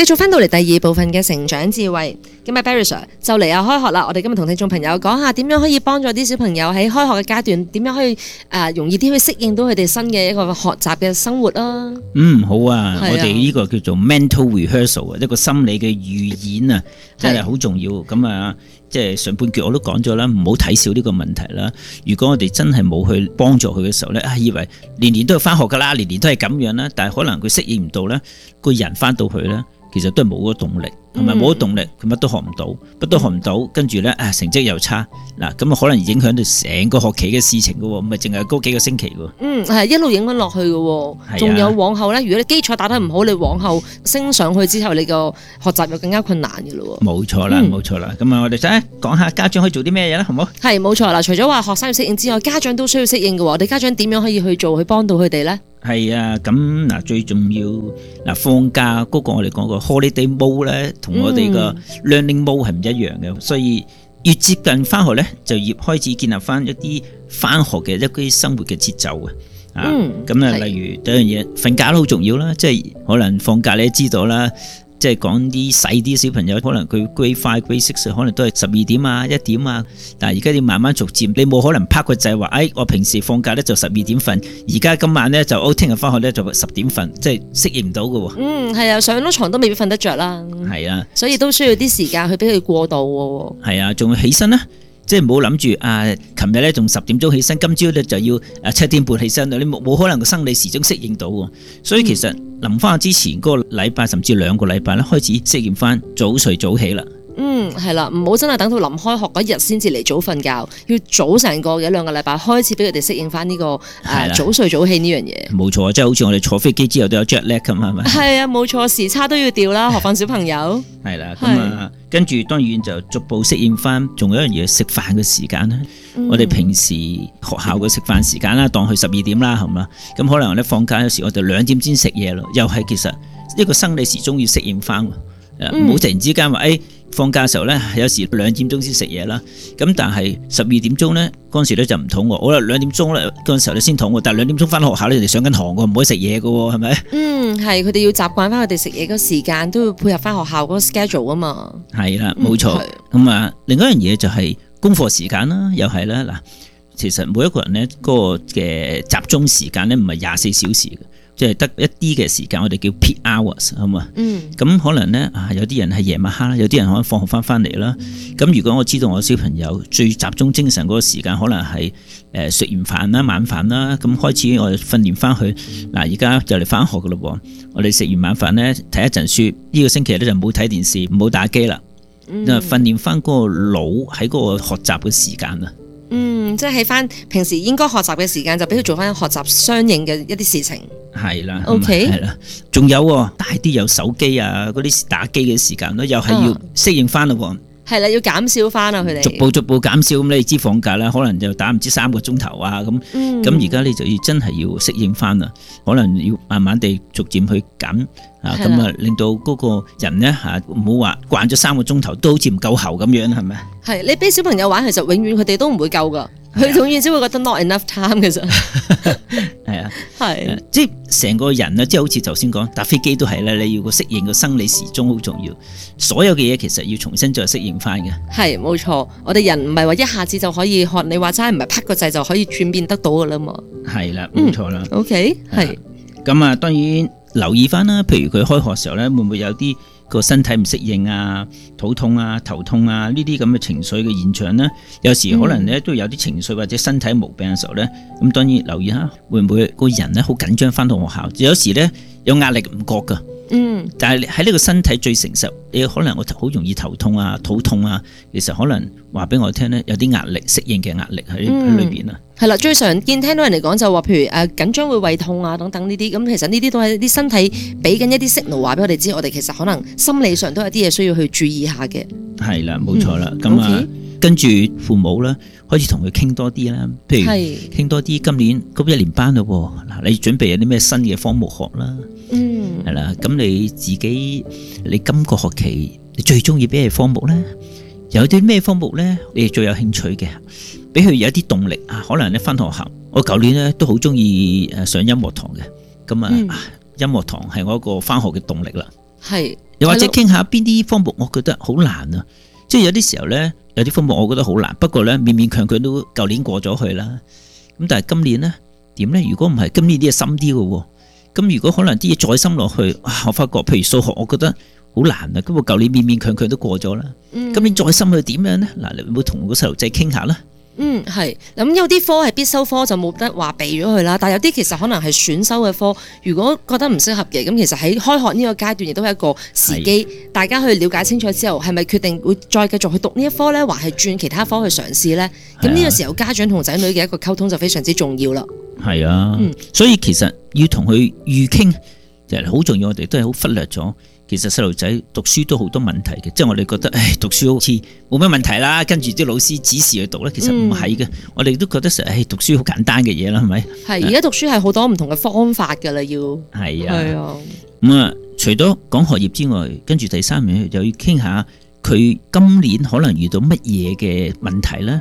繼續翻到嚟第二部分嘅成長智慧，咁啊 Barry Sir 就嚟啊開學啦，我哋今日同聽眾朋友講下點樣可以幫助啲小朋友喺開學嘅階段，點樣可以誒、呃、容易啲去適應到佢哋新嘅一個學習嘅生活啊。
嗯，好啊，
係啊
我哋呢個叫做 mental rehearsal 啊，一個心理嘅預演啊，真係好重要。咁啊，即係上半句我都講咗啦，唔好睇小呢個問題啦。如果我哋真係冇去幫助佢嘅時候咧，啊以為年年都要翻學噶啦，年年都係咁樣啦，但係可能佢適應唔到咧，個人翻到去咧，其實都係冇嗰個動力，同埋冇咗動力，佢乜都學唔到，乜都學唔到，跟住咧啊成績又差，嗱咁啊可能影響到成個學期嘅事情噶喎，唔係淨係嗰幾個星期噶。
嗯，係一路影響落去嘅喎，仲、
係啊
有往後咧，如果你基礎打得唔好，你往後升上去之後，你個學習又更加困難嘅咯喎。
冇錯啦，
嗯
冇錯啦。咁啊，我哋睇講下家長可以做啲咩嘢啦，好唔好？
係冇錯啦，除咗話學生要適應之外，家長都需要適應嘅喎。我哋家長點樣可以去做去幫到佢哋咧？
係啊，咁嗱最重要嗱放假嗰個我哋講個 holiday mode 咧，同我哋個 learning mode 係唔一樣嘅，所以越接近翻學咧，就越開始建立翻一啲翻學嘅一啲生活嘅節奏嘅。啊，咁啊，例如第一樣嘢瞓覺都好重要啦，即係可能放假你都知道啦。即係講啲細啲小朋友，可能佢 grade five、grade six 可能都係十二點啊、一點啊。但係而家要慢慢逐漸，你冇可能拍個掣話，誒我平時放假咧就十二點瞓，而家今晚咧就我聽日翻學咧就十點瞓，即係適應唔到嘅喎。
嗯，係啊，上咗床都未必瞓得着啦。
係啊，
所以都需要啲時間去俾佢過渡喎。
係啊，仲要起身啦。即係唔好諗住啊！琴日咧仲十點鐘起身，今朝咧就要誒七點半起身，你冇冇可能個生理時鐘適應到喎。所以其實臨翻學之前嗰個禮拜甚至兩個禮拜咧，開始適應翻早睡早起啦。
嗯，係啦，唔好真係等到臨開學嗰日先至嚟早瞓覺，要早成個一兩個禮拜開始俾佢哋適應翻呢、這個誒、呃、早睡早起呢樣嘢。
冇錯，即係好似我哋坐飛機之後都有 jet lag 咁，係咪？
係啊，冇錯，時差都要調啦，何況小朋友。
係啦，咁啊，跟住當然就逐步適應翻，仲有一樣嘢食飯嘅時間啦。嗯、我哋平時學校嘅食飯時間啦，當佢十二點啦，係嘛？咁可能咧放假有時我哋兩點先食嘢咯，又係其實一個生理時鐘要適應翻，唔好、嗯、突然之間話誒。哎放假嘅時候咧，有時兩點鐘先食嘢啦。咁但係十二點鐘咧，嗰陣時咧就唔肚餓。好啦，兩點鐘咧嗰陣時候咧先肚餓。但係兩點鐘翻學校咧，你哋上緊堂嘅，唔可以食嘢嘅，係咪？嗯，係，佢哋要習慣翻佢哋食嘢嗰時間，都要配合翻學校嗰個 schedule 啊嘛。係啦，冇錯。咁啊，另外一樣嘢就係功課時間啦，又係啦。嗱，其實每一個人咧嗰個嘅集中時間咧唔係廿四小時嘅。即係得一啲嘅時間，我哋叫 peak hours， 好嘛？嗯。咁可能咧啊，有啲人係夜晚黑啦，有啲人可能放學翻翻嚟啦。咁如果我知道我小朋友最集中精神嗰個時間，可能係誒食完飯啦、晚飯啦，咁開始我哋訓練翻佢。嗱，而家就嚟翻學噶咯喎，我哋食完晚飯咧睇一陣書，呢個星期咧就唔好睇電視，唔好打機啦。嗯。就訓練翻嗰個腦喺嗰個學習嘅時間啊。
嗯，即係喺翻平時應該學習嘅時間，就俾佢做翻學習相應嘅一啲事情。係啦 ，OK，係啦，仲有大啲有手機啊，嗰啲打機嘅時間咯，又係要適應翻咯。係啦，要減少翻啊，佢哋逐步逐步減少。咁你知放假啦，可能就打唔知三個鐘頭啊，咁咁而家你就要真係要適應翻啦，可能要慢慢地逐漸去減啊，咁啊令到嗰個人咧吓唔好話慣咗三個鐘頭都好似唔夠喉咁樣，係咪？係你俾小朋友玩，其實永遠佢哋都唔會夠噶。佢永遠只會覺得 not enough time 嘅啫，係啊，係，即係成個人啊，即係好似頭先講搭飛機都係咧，你要個適應個生理時鐘好重要，所有嘅嘢其實要重新再適應翻嘅。係冇錯，我哋人唔係話一下子就可以學你話齋，唔係啪個掣就可以轉變得到噶啦嘛。係啦，冇錯啦。OK，係。咁啊，當然留意翻啦，譬如佢開學時候咧，會唔會有啲個身體唔適應啊、肚痛啊、頭痛啊呢啲咁嘅情緒嘅現象呢？有時可能咧都有啲情緒或者身體毛病嘅時候呢，咁當然留意下會唔會個人咧好緊張翻到學校，有時呢，有壓力唔覺噶。嗯，但係喺呢個身體最誠實，你可能我好容易頭痛啊、肚痛啊，其實可能話俾我聽呢，有啲壓力適應嘅壓力喺喺裏邊啊。係啦，最常見聽到人嚟講就話，譬如誒緊張會胃痛啊等等呢啲，咁其實呢啲都係啲身體俾緊一啲 signal 話俾我哋知，我哋其實可能心理上都有啲嘢需要去注意下嘅。係啦，冇錯啦，咁、嗯、啊。Okay. 跟住父母啦，開始同佢傾多啲啦，譬如傾多啲今年高一年班咯喎，嗱你準備有啲咩新嘅科目學啦，嗯，係啦，咁你自己你今個學期你最中意咩科目咧？有啲咩科目咧？你最有興趣嘅，俾佢有一啲動力啊！可能你返學校，我舊年咧都好中意誒上音樂堂嘅，咁啊、嗯、音樂堂係我一個返學嘅動力啦。係。
又或者傾下邊啲科目，我覺得好難啊。即係有啲時候咧，有啲科目我覺得好難，不過咧勉勉強強都舊年過咗去啦。咁但係今年咧點咧？如果唔係今年啲嘢深啲嘅喎，咁如果可能啲嘢再深落去，我發覺譬如數學，我覺得好難啊。咁我舊年勉勉強強都過咗啦，
嗯
今年再深去點樣咧？嗱，你會唔會同個細路仔傾下啦？
嗯，係咁有啲科係必修科就冇得話避咗佢啦，但係有啲其實可能係選修嘅科，如果覺得唔適合嘅，咁其實喺開學呢個階段亦都係一個時機，大家去了解清楚之後，係咪決定會再繼續去讀呢一科呢？還係轉其他科去嘗試呢？咁呢個時候家長同仔女嘅一個溝通就非常之重要啦。
係啊，
嗯
所以其實要同佢預傾就係好重要，我哋都係好忽略咗。其實細路仔讀書都好多問題嘅，即係我哋覺得，唉，讀書好似冇乜問題啦，跟住啲老師指示去讀咧，其實唔係嘅。我哋都覺得成日，唉，讀書好簡單嘅嘢啦，係咪？
係而家讀書係好多唔同嘅方法㗎啦，要
係啊。
係啊。
咁啊，除咗講學業之外，跟住第三樣又要傾下佢今年可能遇到乜嘢嘅問題咧。